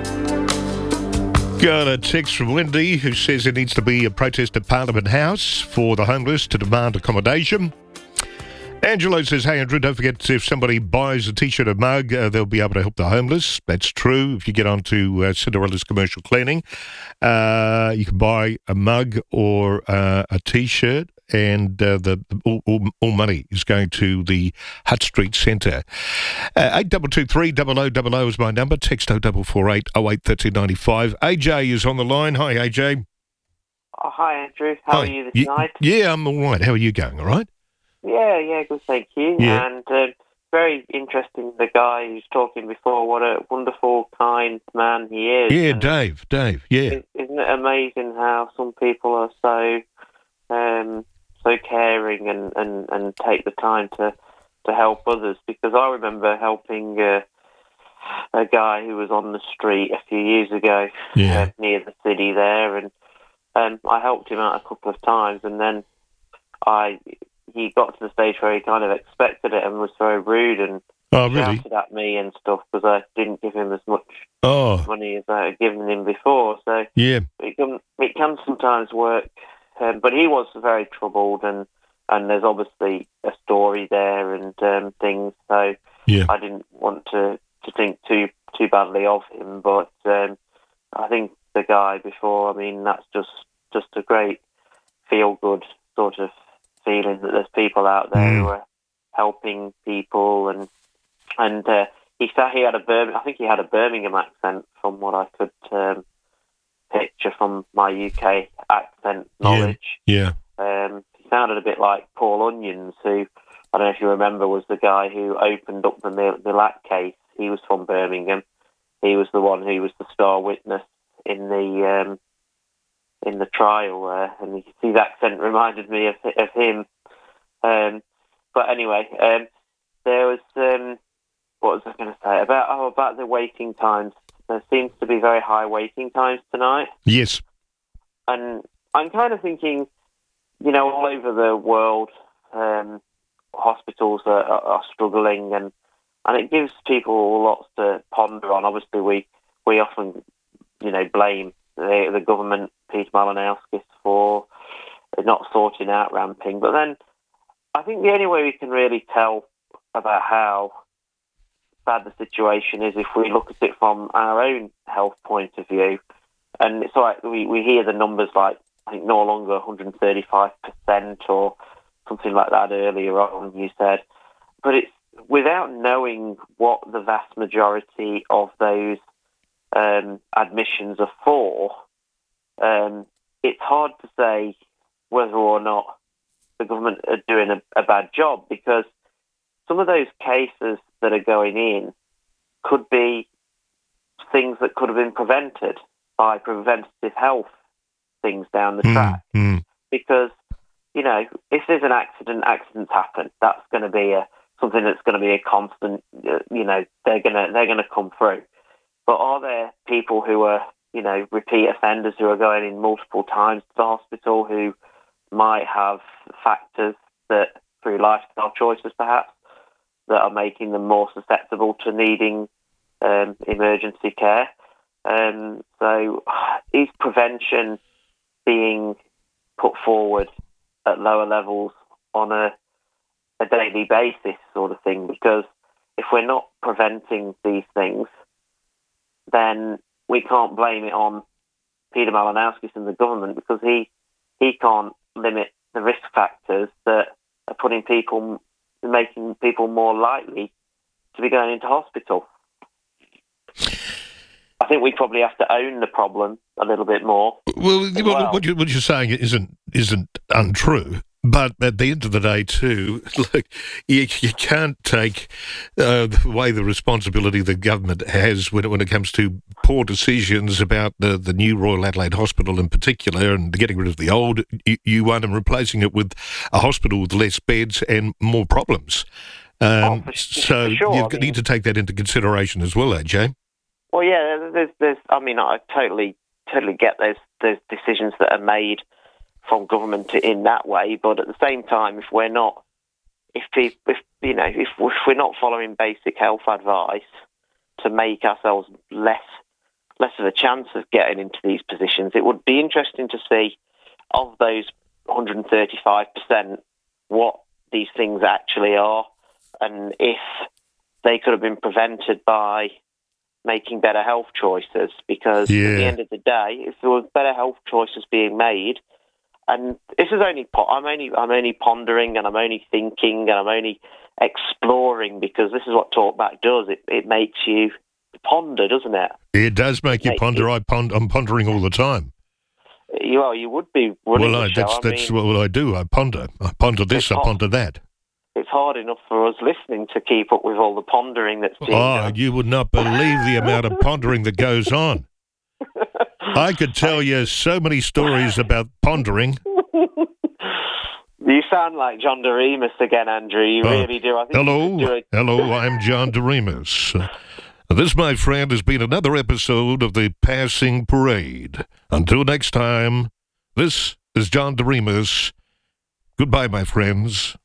Speaker 2: Got a text from Wendy who says there needs to be a protest at Parliament House for the homeless to demand accommodation. Angelo says, hey Andrew, don't forget if somebody buys a t-shirt or mug, uh, they'll be able to help the homeless. That's true. If you get onto uh, Cinderella's commercial cleaning, uh, you can buy a mug or uh, a t-shirt, and uh, the, the all, all, all money is going to the Hutt Street Centre. Uh, eight two two three, double oh double oh is my number. Text oh four four eight, oh eight one three nine five. A J is on the line. Hi, A J.
Speaker 24: Oh, hi, Andrew. How
Speaker 2: Hi.
Speaker 24: are you this
Speaker 2: Ye-
Speaker 24: night?
Speaker 2: Yeah, I'm all right. How are you going? All right?
Speaker 24: Yeah, yeah, good, thank you.
Speaker 2: Yeah.
Speaker 24: And uh, very interesting, the guy who's talking before, what a wonderful, kind man he is.
Speaker 2: Yeah,
Speaker 24: And
Speaker 2: Dave, Dave, yeah.
Speaker 24: Isn't it amazing how some people are so um, so caring and, and, and take the time to, to help others? Because I remember helping uh, a guy who was on the street a few years ago
Speaker 2: Yeah.
Speaker 24: uh, near the city there, and um, I helped him out a couple of times, and then I he got to the stage where he kind of expected it and was very rude and
Speaker 2: Oh, really?
Speaker 24: shouted at me and stuff because I didn't give him as much
Speaker 2: Oh.
Speaker 24: money as I had given him before. So
Speaker 2: Yeah.
Speaker 24: it can it can sometimes work, um, but he was very troubled, and, and there's obviously a story there and um, things. So
Speaker 2: Yeah.
Speaker 24: I didn't want to, to think too too badly of him, but um, I think the guy before, I mean, that's just just a great feel good sort of feeling that there's people out there
Speaker 2: Mm.
Speaker 24: who are helping people, and and uh, he said he had a Bir- I think he had a Birmingham accent from what I could um, picture from my U K accent knowledge.
Speaker 2: Yeah.
Speaker 24: Um, he sounded a bit like Paul Onions, who I don't know if you remember was the guy who opened up the Mil- Milat case. He was from Birmingham. He was the one who was the star witness in the um, in the trial there, and his accent reminded me of of him. Um, but anyway, um, there was um, what was I going to say about oh about the waiting times? There seems to be very high waiting times tonight,
Speaker 2: Yes.
Speaker 24: and I'm kind of thinking, you know, all over the world, um, hospitals are, are, are struggling, and and it gives people lots to ponder on. Obviously, we we often, you know, blame the, the government, Peter Malinowskis, for not sorting out ramping. But then I think the only way we can really tell about how bad the situation is if we look at it from our own health point of view. And it's like we, we hear the numbers like, I think no longer one hundred thirty-five percent or something like that earlier on, you said. But it's without knowing what the vast majority of those um, admissions are for, um, it's hard to say whether or not the government are doing a, a bad job, because some of those cases that are going in could be things that could have been prevented by preventative health things down the track.
Speaker 2: Mm.
Speaker 24: Because, you know, if there's an accident, accidents happen. That's going to be a something that's going to be a constant. Uh, you know, they're gonna they're gonna come through. But are there people who are, you know, repeat offenders who are going in multiple times to the hospital who might have factors that, through lifestyle choices perhaps, that are making them more susceptible to needing um, emergency care? Um, so is prevention being put forward at lower levels on a, a daily basis sort of thing, because if we're not preventing these things, then we can't blame it on Peter Malinowskis and the government, because he he can't limit the risk factors that are putting people, making people more likely to be going into hospital. I think we probably have to own the problem a little bit more.
Speaker 2: Well, well,
Speaker 24: well.
Speaker 2: What, you, what you're saying isn't isn't untrue. But at the end of the day, too, look, you, you can't take uh, away the responsibility the government has when it, when it comes to poor decisions about the, the new Royal Adelaide Hospital in particular, and getting rid of the old U one and replacing it with a hospital with less beds and more problems. Um,
Speaker 24: oh, for,
Speaker 2: so
Speaker 24: for sure.
Speaker 2: you
Speaker 24: I mean,
Speaker 2: need to take that into consideration as well, A J.
Speaker 24: Well, yeah, there's, there's. I mean, I totally, totally get those those decisions that are made from government in that way, but at the same time, if we're not, if people, if you know, if, if we're not following basic health advice to make ourselves less less of a chance of getting into these positions, it would be interesting to see of those one hundred thirty-five percent what these things actually are, and if they could have been prevented by making better health choices. Because
Speaker 2: yeah.
Speaker 24: at the end of the day, if there was better health choices being made. And this is only I'm only I'm only pondering, and I'm only thinking, and I'm only exploring, because this is what Talkback does. It it makes you ponder, doesn't it?
Speaker 2: It does make you
Speaker 24: Make
Speaker 2: ponder.
Speaker 24: you,
Speaker 2: I pond, I'm pondering all the time.
Speaker 24: You well, you would be running
Speaker 2: Well,
Speaker 24: the
Speaker 2: I,
Speaker 24: show.
Speaker 2: that's
Speaker 24: I
Speaker 2: that's
Speaker 24: mean,
Speaker 2: what I do. I ponder. I ponder this. I
Speaker 24: hard.
Speaker 2: ponder that.
Speaker 24: It's hard enough for us listening to keep up with all the pondering that's being
Speaker 2: Oh,
Speaker 24: done.
Speaker 2: you would not believe the amount of pondering that goes on. I could tell you so many stories about pondering.
Speaker 24: You sound like John Doremus again, Andrew. You
Speaker 2: Uh,
Speaker 24: really do. I think
Speaker 2: hello,
Speaker 24: you do a-
Speaker 2: hello. I'm John Doremus. Uh, this, my friend, has been another episode of the Passing Parade. Until next time, this is John Doremus. Goodbye, my friends.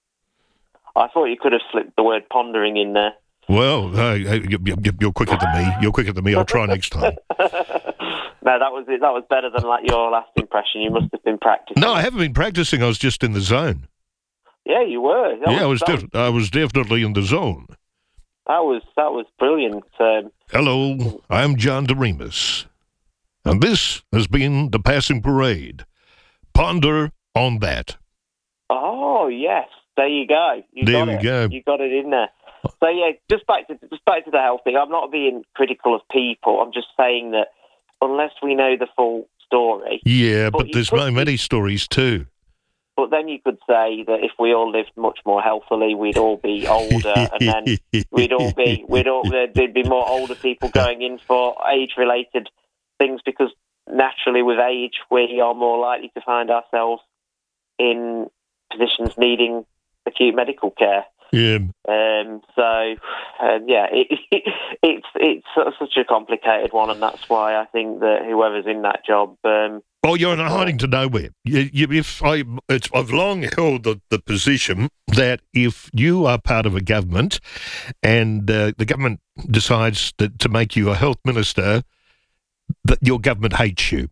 Speaker 24: I thought you could have slipped the word pondering in there.
Speaker 2: Well, uh, you, you, you're quicker than me. You're quicker than me. I'll try next time.
Speaker 24: No, that was it. That was better than like your last impression. You must have been practicing.
Speaker 2: No, I haven't been practicing. I was just in the zone.
Speaker 24: Yeah, you were. That
Speaker 2: yeah, I was.
Speaker 24: that,
Speaker 2: Def- I was definitely in the zone.
Speaker 24: that was that was brilliant. Um,
Speaker 2: Hello, I'm John Doremus, and this has been the Passing Parade. Ponder on that.
Speaker 24: oh yes, there you go. You
Speaker 2: There
Speaker 24: got
Speaker 2: we
Speaker 24: it.
Speaker 2: go.
Speaker 24: You got it in there. So yeah, just back to just back to the health thing. I'm not being critical of people. I'm just saying that unless we know the full story.
Speaker 2: Yeah,
Speaker 24: but
Speaker 2: but,
Speaker 24: you
Speaker 2: there's
Speaker 24: could-
Speaker 2: so many stories too.
Speaker 24: But then you could say that if we all lived much more healthily, we'd all be older, and then we'd all be we'd all there'd be more older people going in for age-related things, because naturally, with age, we are more likely to find ourselves in positions needing acute medical care.
Speaker 2: Yeah.
Speaker 24: Um, so, um, yeah, it, it, it's it's sort of such a complicated one, and that's why I think that whoever's in that job. Um,
Speaker 2: Oh, you're not hiding to nowhere. You, you, if I, it's, I've long held the, the position that if you are part of a government and uh, the government decides that, to make you a health minister, that your government hates you.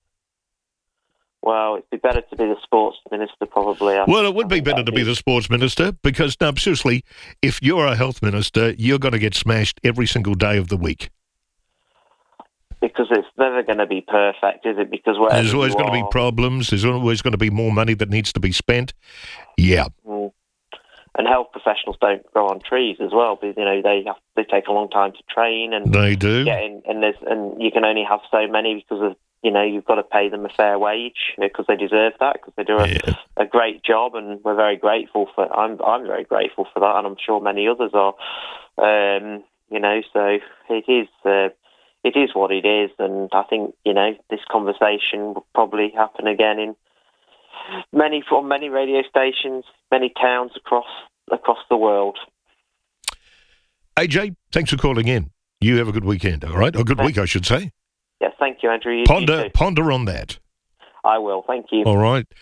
Speaker 24: Well, it'd be better to be the sports minister, probably. I
Speaker 2: Well, it would be better to be the sports minister because, no, seriously, if you're a health minister, you're going to get smashed every single day of the week.
Speaker 24: Because it's never going to be perfect, is it? Because wherever
Speaker 2: There's always
Speaker 24: you
Speaker 2: going to be
Speaker 24: are-
Speaker 2: problems. There's always going to be more money that needs to be spent. Yeah.
Speaker 24: Mm. And health professionals don't grow on trees as well. But, you know, they have, they take a long time to train and
Speaker 2: They do.
Speaker 24: get in, and there's and you can only have so many because of you know you've got to pay them a fair wage because they deserve that because they do a,
Speaker 2: Yeah.
Speaker 24: a great job, and we're very grateful for. I'm I'm very grateful for that, and I'm sure many others are. Um, you know, so it is. Uh, It is what it is, and I think you know this conversation will probably happen again in many from many radio stations, many towns across across the world.
Speaker 2: A J, thanks for calling in. You have a good weekend, all right? Or good week, I should say.
Speaker 24: Yes, thank you, Andrew. You,
Speaker 2: Ponder,
Speaker 24: you too.
Speaker 2: ponder on that.
Speaker 24: I will. Thank you.
Speaker 2: All right.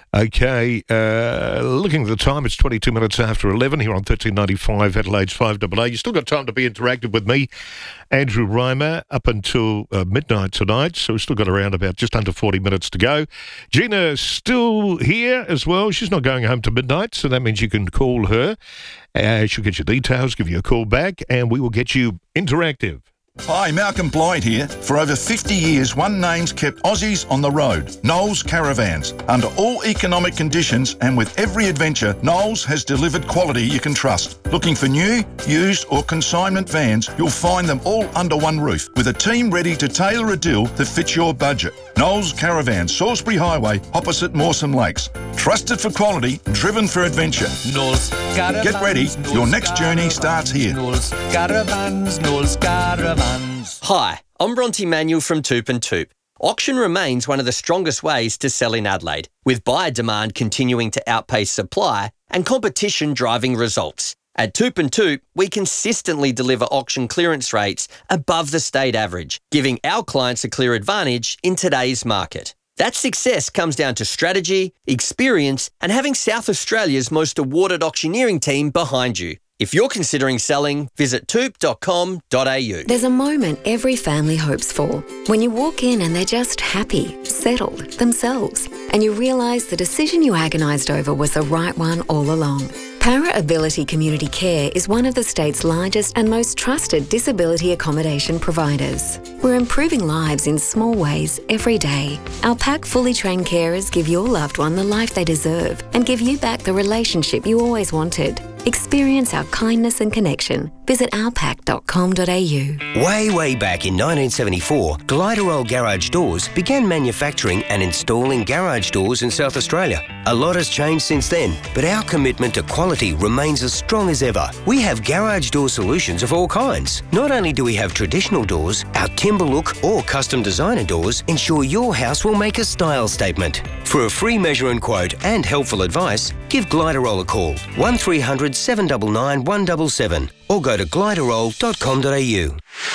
Speaker 2: Okay, uh, looking at the time, it's twenty-two minutes after eleven here on thirteen ninety-five Adelaide's five A A. You've still got time to be interactive with me, Andrew Reimer, up until uh, midnight tonight, so we've still got around about just under forty minutes to go. Gina's still here as well. She's not going home to midnight, so that means you can call her. Uh, she'll get your details, give you a call back, and we will get you interactive.
Speaker 1: Hi, Malcolm Blyde here. For over fifty years, one name's kept Aussies on the road, Knowles Caravans. Under all economic conditions and with every adventure, Knowles has delivered quality you can trust. Looking for new, used or consignment vans, you'll find them all under one roof with a team ready to tailor a deal that fits your budget. Knowles Caravans, Salisbury Highway, opposite Mawson Lakes. Trusted for quality, driven for adventure.
Speaker 3: Knowles Caravans.
Speaker 1: Get ready,
Speaker 3: Knowles
Speaker 1: your next journey starts here.
Speaker 3: Knowles Caravans, Knowles Caravans.
Speaker 4: Hi, I'm Bronte Manuel from Toop and Toop. Auction remains one of the strongest ways to sell in Adelaide, with buyer demand continuing to outpace supply and competition driving results. At Toop and Toop, we consistently deliver auction clearance rates above the state average, giving our clients a clear advantage in today's market. That success comes down to strategy, experience, and having South Australia's most awarded auctioneering team behind you. If you're considering selling, visit toop dot com dot a u.
Speaker 5: There's a moment every family hopes for. When you walk in and they're just happy, settled, themselves, and you realise the decision you agonised over was the right one all along. Para Ability Community Care is one of the state's largest and most trusted disability accommodation providers. We're improving lives in small ways every day. Our pack fully trained carers give your loved one the life they deserve and give you back the relationship you always wanted. Experience our kindness and connection. Visit our pack dot com dot a u.
Speaker 25: Way, way back in nineteen seventy-four, Gliderol Garage Doors began manufacturing and installing garage doors in South Australia. A lot has changed since then, but our commitment to quality remains as strong as ever. We have garage door solutions of all kinds. Not only do we have traditional doors, our timber look or custom designer doors ensure your house will make a style statement. For a free measure and quote and helpful advice, give Gliderol a call, one three hundred, seven nine nine, one seven seven, or go to gliderol dot com dot a u.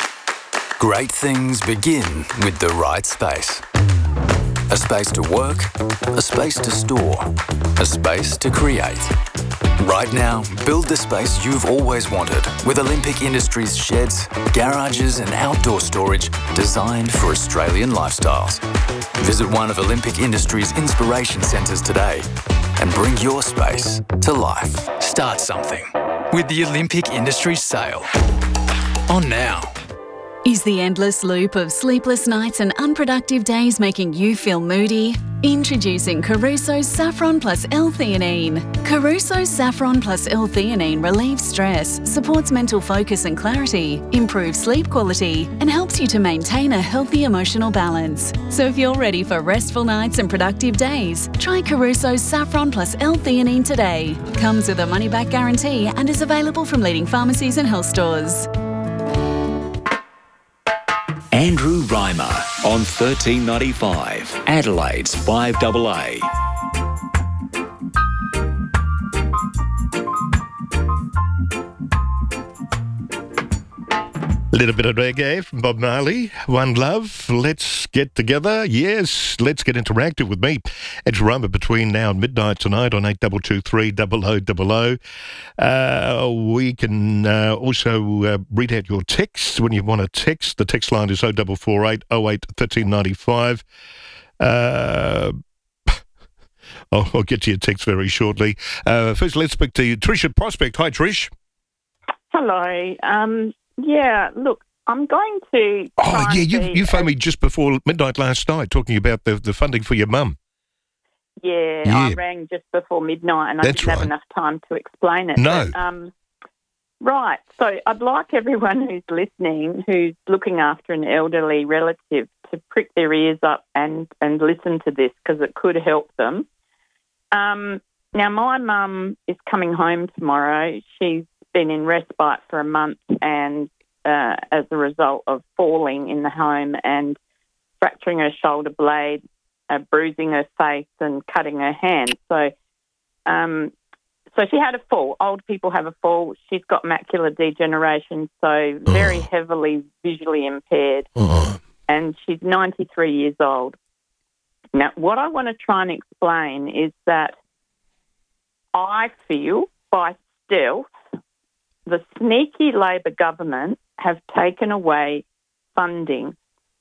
Speaker 26: Great things begin with the right space. A space to work, a space to store, a space to create. Right now, build the space you've always wanted with Olympic Industries sheds, garages and outdoor storage designed for Australian lifestyles. Visit one of Olympic Industries' inspiration centres today and bring your space to life. Start something with the Olympic Industries sale. On now.
Speaker 7: Is the endless loop of sleepless nights and unproductive days making you feel moody? Introducing Caruso's Saffron Plus L-Theanine. Caruso's Saffron Plus L-Theanine relieves stress, supports mental focus and clarity, improves sleep quality, and helps you to maintain a healthy emotional balance. So if you're ready for restful nights and productive days, try Caruso's Saffron Plus L-Theanine today. Comes with a money-back guarantee and is available from leading pharmacies and health stores.
Speaker 10: Andrew Reimer on thirteen ninety-five, Adelaide's five A A.
Speaker 2: A little bit of reggae from Bob Marley. One love. Let's get together. Yes, let's get interactive with me. It's Reimer between now and midnight tonight on eight two two three double oh double oh. Uh, we can uh, also uh, read out your texts when you want to text. The text line is oh four four eight oh eight one three nine five. Uh, I'll, I'll get to your text very shortly. Uh, first, let's speak to Trish at Prospect. Hi, Trish.
Speaker 27: Hello. Um, yeah, look, I'm going to...
Speaker 2: Oh, yeah, you, you phoned me just before midnight last night talking about the, the funding for your mum.
Speaker 27: Yeah,
Speaker 2: Yeah.
Speaker 27: I rang just before midnight and I
Speaker 2: That's
Speaker 27: didn't have
Speaker 2: right.
Speaker 27: enough time to explain it.
Speaker 2: No.
Speaker 27: But, um, right, so I'd like everyone who's listening, who's looking after an elderly relative, to prick their ears up and, and listen to this because it could help them. Um, now, my mum is coming home tomorrow. She's been in respite for a month and uh, as a result of falling in the home and fracturing her shoulder blade, uh, bruising her face and cutting her hand. So um, so she had a fall. Old people have a fall. She's got macular degeneration, so very heavily visually impaired. And she's ninety-three years old. Now, what I want to try and explain is that I feel by stealth the sneaky Labor government have taken away funding.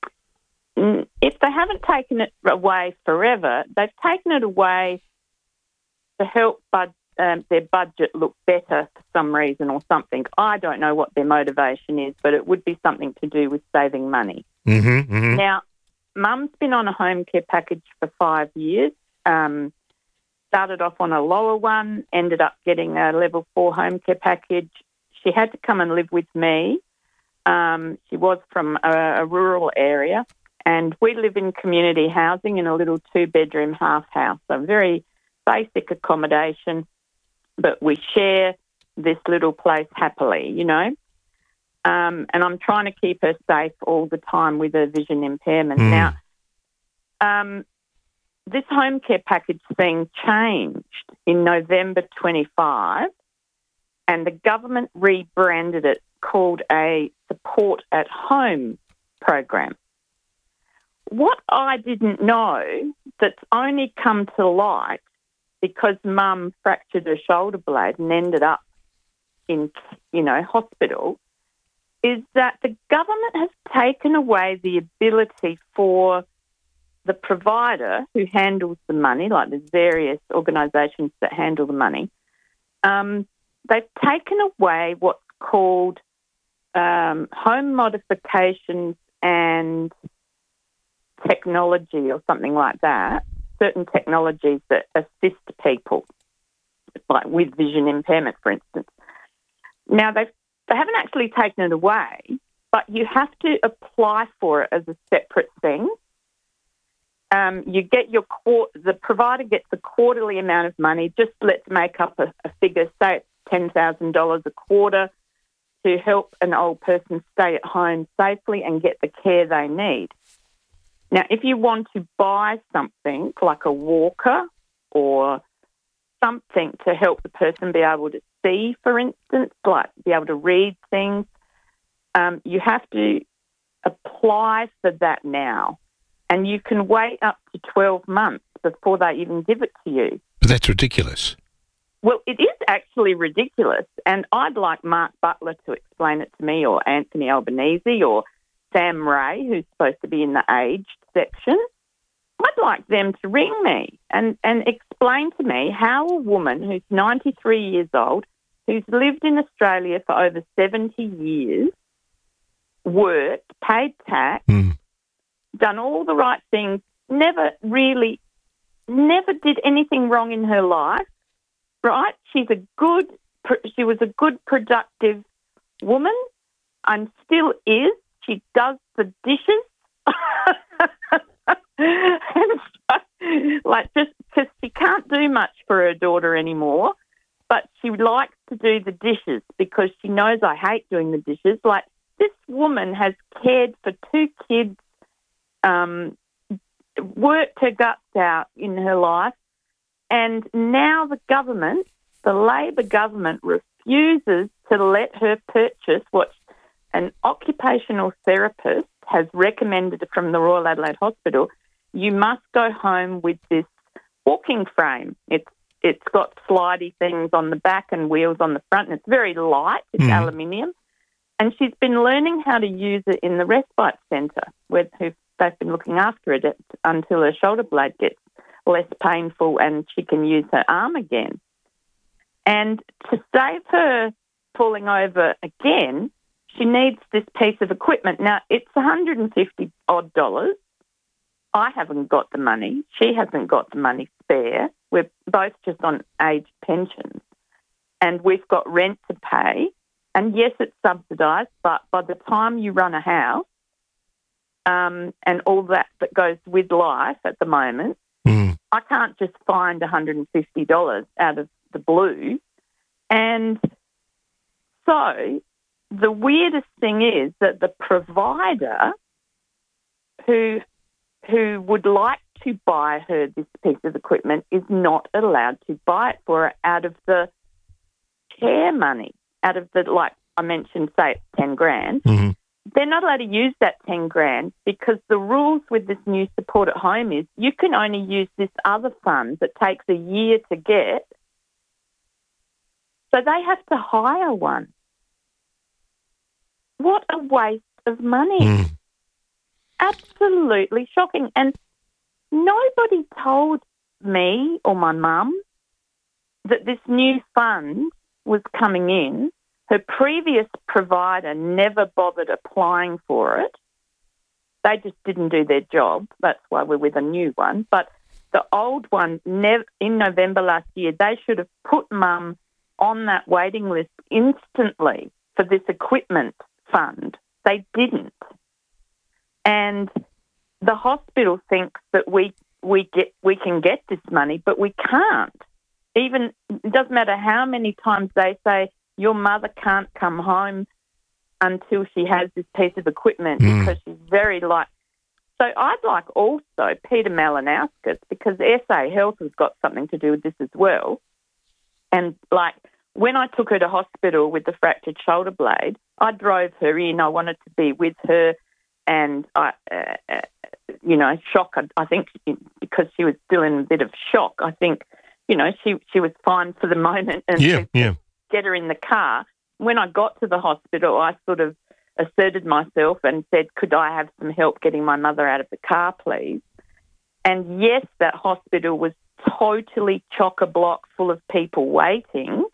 Speaker 27: If they haven't taken it away forever, they've taken it away to help bud- um, their budget look better for some reason or something. I don't know what their motivation is, but it would be something to do with saving money.
Speaker 2: Mm-hmm, mm-hmm.
Speaker 27: Now, Mum's been on a home care package for five years. Um, started off on a lower one, ended up getting a level four home care package. She had to come and live with me. Um, she was from a, a rural area, and we live in community housing in a little two-bedroom half house, so very basic accommodation, but we share this little place happily, you know. Um, and I'm trying to keep her safe all the time with her vision impairment. Mm. Now, um, this home care package thing changed in November twenty-five, and the government rebranded it, called a Support at Home program. What I didn't know, that's only come to light because Mum fractured her shoulder blade and ended up in, you know, hospital, is that the government has taken away the ability for the provider who handles the money, like there's various organisations that handle the money, um, they've taken away what's called um, home modifications and technology or something like that, certain technologies that assist people, like with vision impairment, for instance. Now, they've, they haven't actually taken it away, but you have to apply for it as a separate thing. Um, you get your quar- the provider gets a quarterly amount of money. Just let's make up a, a figure, say it's ten thousand dollars a quarter, to help an old person stay at home safely and get the care they need. Now, if you want to buy something like a walker or something to help the person be able to see, for instance, like be able to read things, um, you have to apply for that now. And you can wait up to twelve months before they even give it to you.
Speaker 2: But that's ridiculous.
Speaker 27: Well, it is actually ridiculous. And I'd like Mark Butler to explain it to me, or Anthony Albanese, or Sam Ray, who's supposed to be in the aged section. I'd like them to ring me and, and explain to me how a woman who's ninety-three years old, who's lived in Australia for over seventy years, worked, paid tax, mm. done all the right things, never really, never did anything wrong in her life, right? She's a good, she was a good, productive woman and still is. She does the dishes. and so, like, just because she can't do much for her daughter anymore, but she likes to do the dishes because she knows I hate doing the dishes. Like, this woman has cared for two kids, um, worked her guts out in her life, and now the government, the Labor government, refuses to let her purchase what an occupational therapist has recommended from the Royal Adelaide Hospital. You must go home with this walking frame. It's it's got slidey things on the back and wheels on the front, and it's very light. It's mm. aluminium. And she's been learning how to use it in the respite centre, where who, they've been looking after it at, until her shoulder blade gets less painful and she can use her arm again. And to save her falling over again, she needs this piece of equipment. Now, it's one hundred fifty odd dollars. I haven't got the money. She hasn't got the money spare. We're both just on age pensions. And we've got rent to pay. And yes, it's subsidised, but by the time you run a house um, and all that that goes with life at the moment, mm. I can't just find one hundred fifty dollars out of the blue. And so the weirdest thing is that the provider who who would like to buy her this piece of equipment is not allowed to buy it for her out of the care money, out of the, like I mentioned, say it's ten grand. Mm-hmm. they're not allowed to use that ten grand because the rules with this new support at home is you can only use this other fund that takes a year to get. So they have to hire one. What a waste of money.
Speaker 2: Mm.
Speaker 27: Absolutely shocking. And nobody told me or my mum that this new fund was coming in. Her previous provider never bothered applying for it. They just didn't do their job. That's why we're with a new one. But the old one, nev- in November last year, they should have put Mum on that waiting list instantly for this equipment fund. They didn't. And the hospital thinks that we we get we can get this money, but we can't. Even it doesn't matter how many times they say your mother can't come home until she has this piece of equipment mm. because she's very like. So I'd like also Peter Malinauskas, because S A Health has got something to do with this as well. And like when I took her to hospital with the fractured shoulder blade, I drove her in. I wanted to be with her, and I, uh, you know, shock. I, I think because she was still in a bit of shock. I think, you know, she she was fine for the moment, and
Speaker 2: yeah,
Speaker 27: to
Speaker 2: yeah.
Speaker 27: get her in the car. When I got to the hospital, I sort of asserted myself and said, "Could I have some help getting my mother out of the car, please?" And yes, that hospital was totally chock-a-block full of people waiting.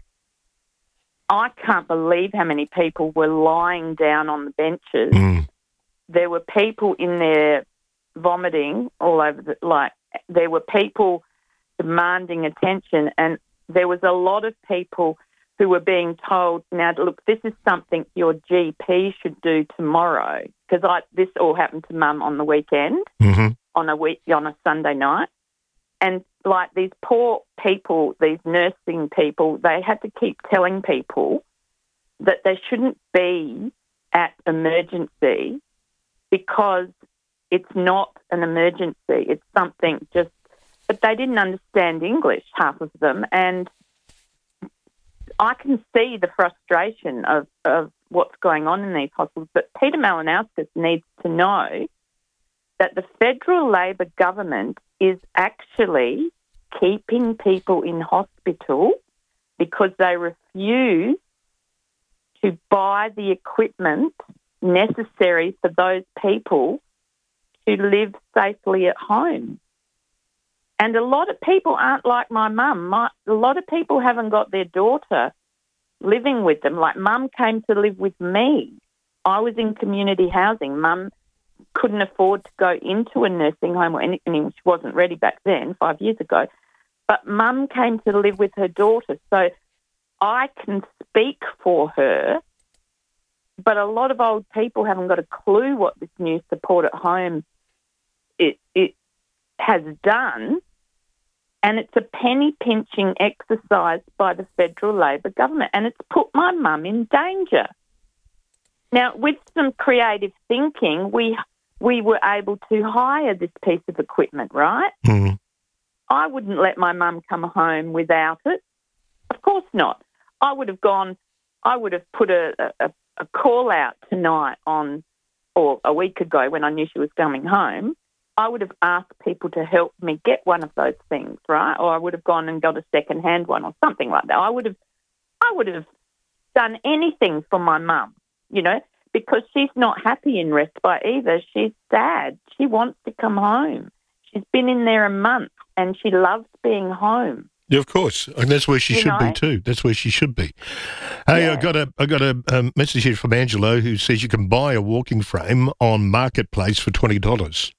Speaker 27: I can't believe how many people were lying down on the benches.
Speaker 2: Mm.
Speaker 27: There were people in there vomiting all over the, like, there were people demanding attention, and there was a lot of people who were being told, now, look, this is something your G P should do tomorrow, because I this all happened to Mum on the weekend,
Speaker 2: mm-hmm.
Speaker 27: on a week on a Sunday night. And, like, these poor people, these nursing people, they had to keep telling people that they shouldn't be at emergency because it's not an emergency. It's something just... But they didn't understand English, half of them, and I can see the frustration of, of what's going on in these hospitals. But Peter Malinauskas needs to know that the federal Labor government is actually keeping people in hospital because they refuse to buy the equipment necessary for those people to live safely at home. And a lot of people aren't like my mum. My, a lot of people haven't got their daughter living with them. Like, Mum came to live with me. I was in community housing. Mum couldn't afford to go into a nursing home or anything. She wasn't ready back then, five years ago. But Mum came to live with her daughter. So I can speak for her, but a lot of old people haven't got a clue what this new support at home it, it has done. And it's a penny-pinching exercise by the federal Labor government, and it's put my mum in danger. Now, with some creative thinking, we we were able to hire this piece of equipment, right?
Speaker 2: Mm.
Speaker 27: I wouldn't let my mum come home without it. Of course not. I would have gone, I would have put a, a, a call out tonight on, or a week ago when I knew she was coming home. I would have asked people to help me get one of those things, right? Or I would have gone and got a second-hand one or something like that. I would have, I would have done anything for my mum, you know, because she's not happy in respite either. She's sad. She wants to come home. She's been in there a month and she loves being home.
Speaker 2: Yeah, of course, and that's where she
Speaker 27: You
Speaker 2: should
Speaker 27: know?
Speaker 2: be too. That's where she should be. Hey,
Speaker 27: Yeah.
Speaker 2: I got a I got a um, message here from Angelo who says you can buy a walking frame on Marketplace for twenty dollars.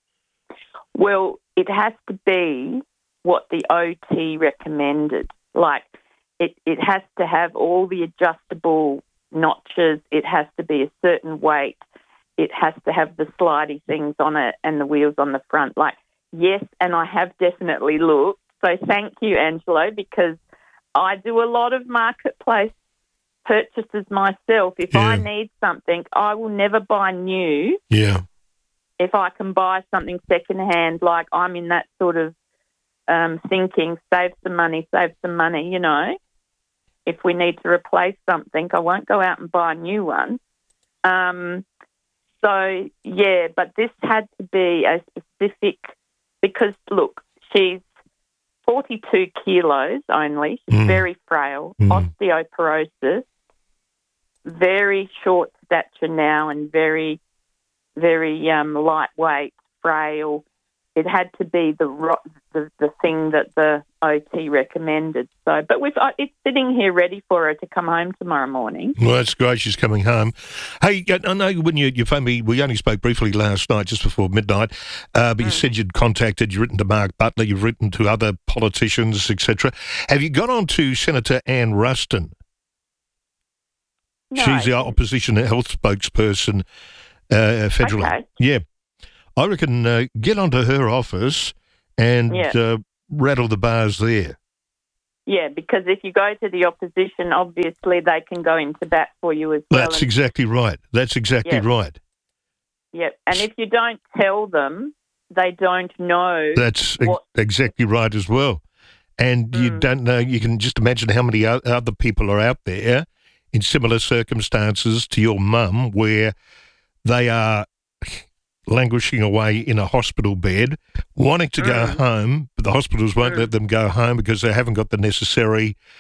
Speaker 27: Well, it has to be what the O T recommended. Like, it, it has to have all the adjustable notches. It has to be a certain weight. It has to have the slidey things on it and the wheels on the front. Like, yes, and I have definitely looked. So thank you, Angelo, because I do a lot of Marketplace purchases myself. If
Speaker 2: Yeah.
Speaker 27: I need something, I will never buy new.
Speaker 2: Yeah.
Speaker 27: If I can buy something secondhand, like I'm in that sort of um, thinking, save some money, save some money, you know. If we need to replace something, I won't go out and buy a new one. Um, So, yeah, but this had to be a specific, because, look, she's forty-two kilos only. She's
Speaker 2: Mm.
Speaker 27: very frail,
Speaker 2: Mm.
Speaker 27: osteoporosis, very short stature now and very, very um, lightweight, frail. It had to be the, ro- the the thing that the O T recommended. So, but we've uh, it's sitting here ready for her to come home tomorrow morning.
Speaker 2: Well, that's great. She's coming home. Hey, I know when you, you phoned me, we only spoke briefly last night, just before midnight, uh, but you said you'd contacted, you've written to Mark Butler, you've written to other politicians, et cetera. Have you got on to Senator Ann Ruston?
Speaker 27: No.
Speaker 2: She's the opposition health spokesperson uh, federally.
Speaker 27: Okay.
Speaker 2: Yeah. I reckon uh, get onto her office and
Speaker 27: Yeah.
Speaker 2: uh, rattle the bars there.
Speaker 27: Yeah, because if you go to the opposition, obviously they can go into bat for you as well.
Speaker 2: That's
Speaker 27: and-
Speaker 2: exactly right. That's exactly
Speaker 27: Yeah.
Speaker 2: right.
Speaker 27: Yep, and if you don't tell them, they don't know.
Speaker 2: That's ex-
Speaker 27: what,
Speaker 2: exactly right as well. And you
Speaker 27: Mm.
Speaker 2: don't know, you can just imagine how many o- other people are out there in similar circumstances to your mum where they are languishing away in a hospital bed, wanting to go home, but the hospitals won't let them go home because they haven't got the necessary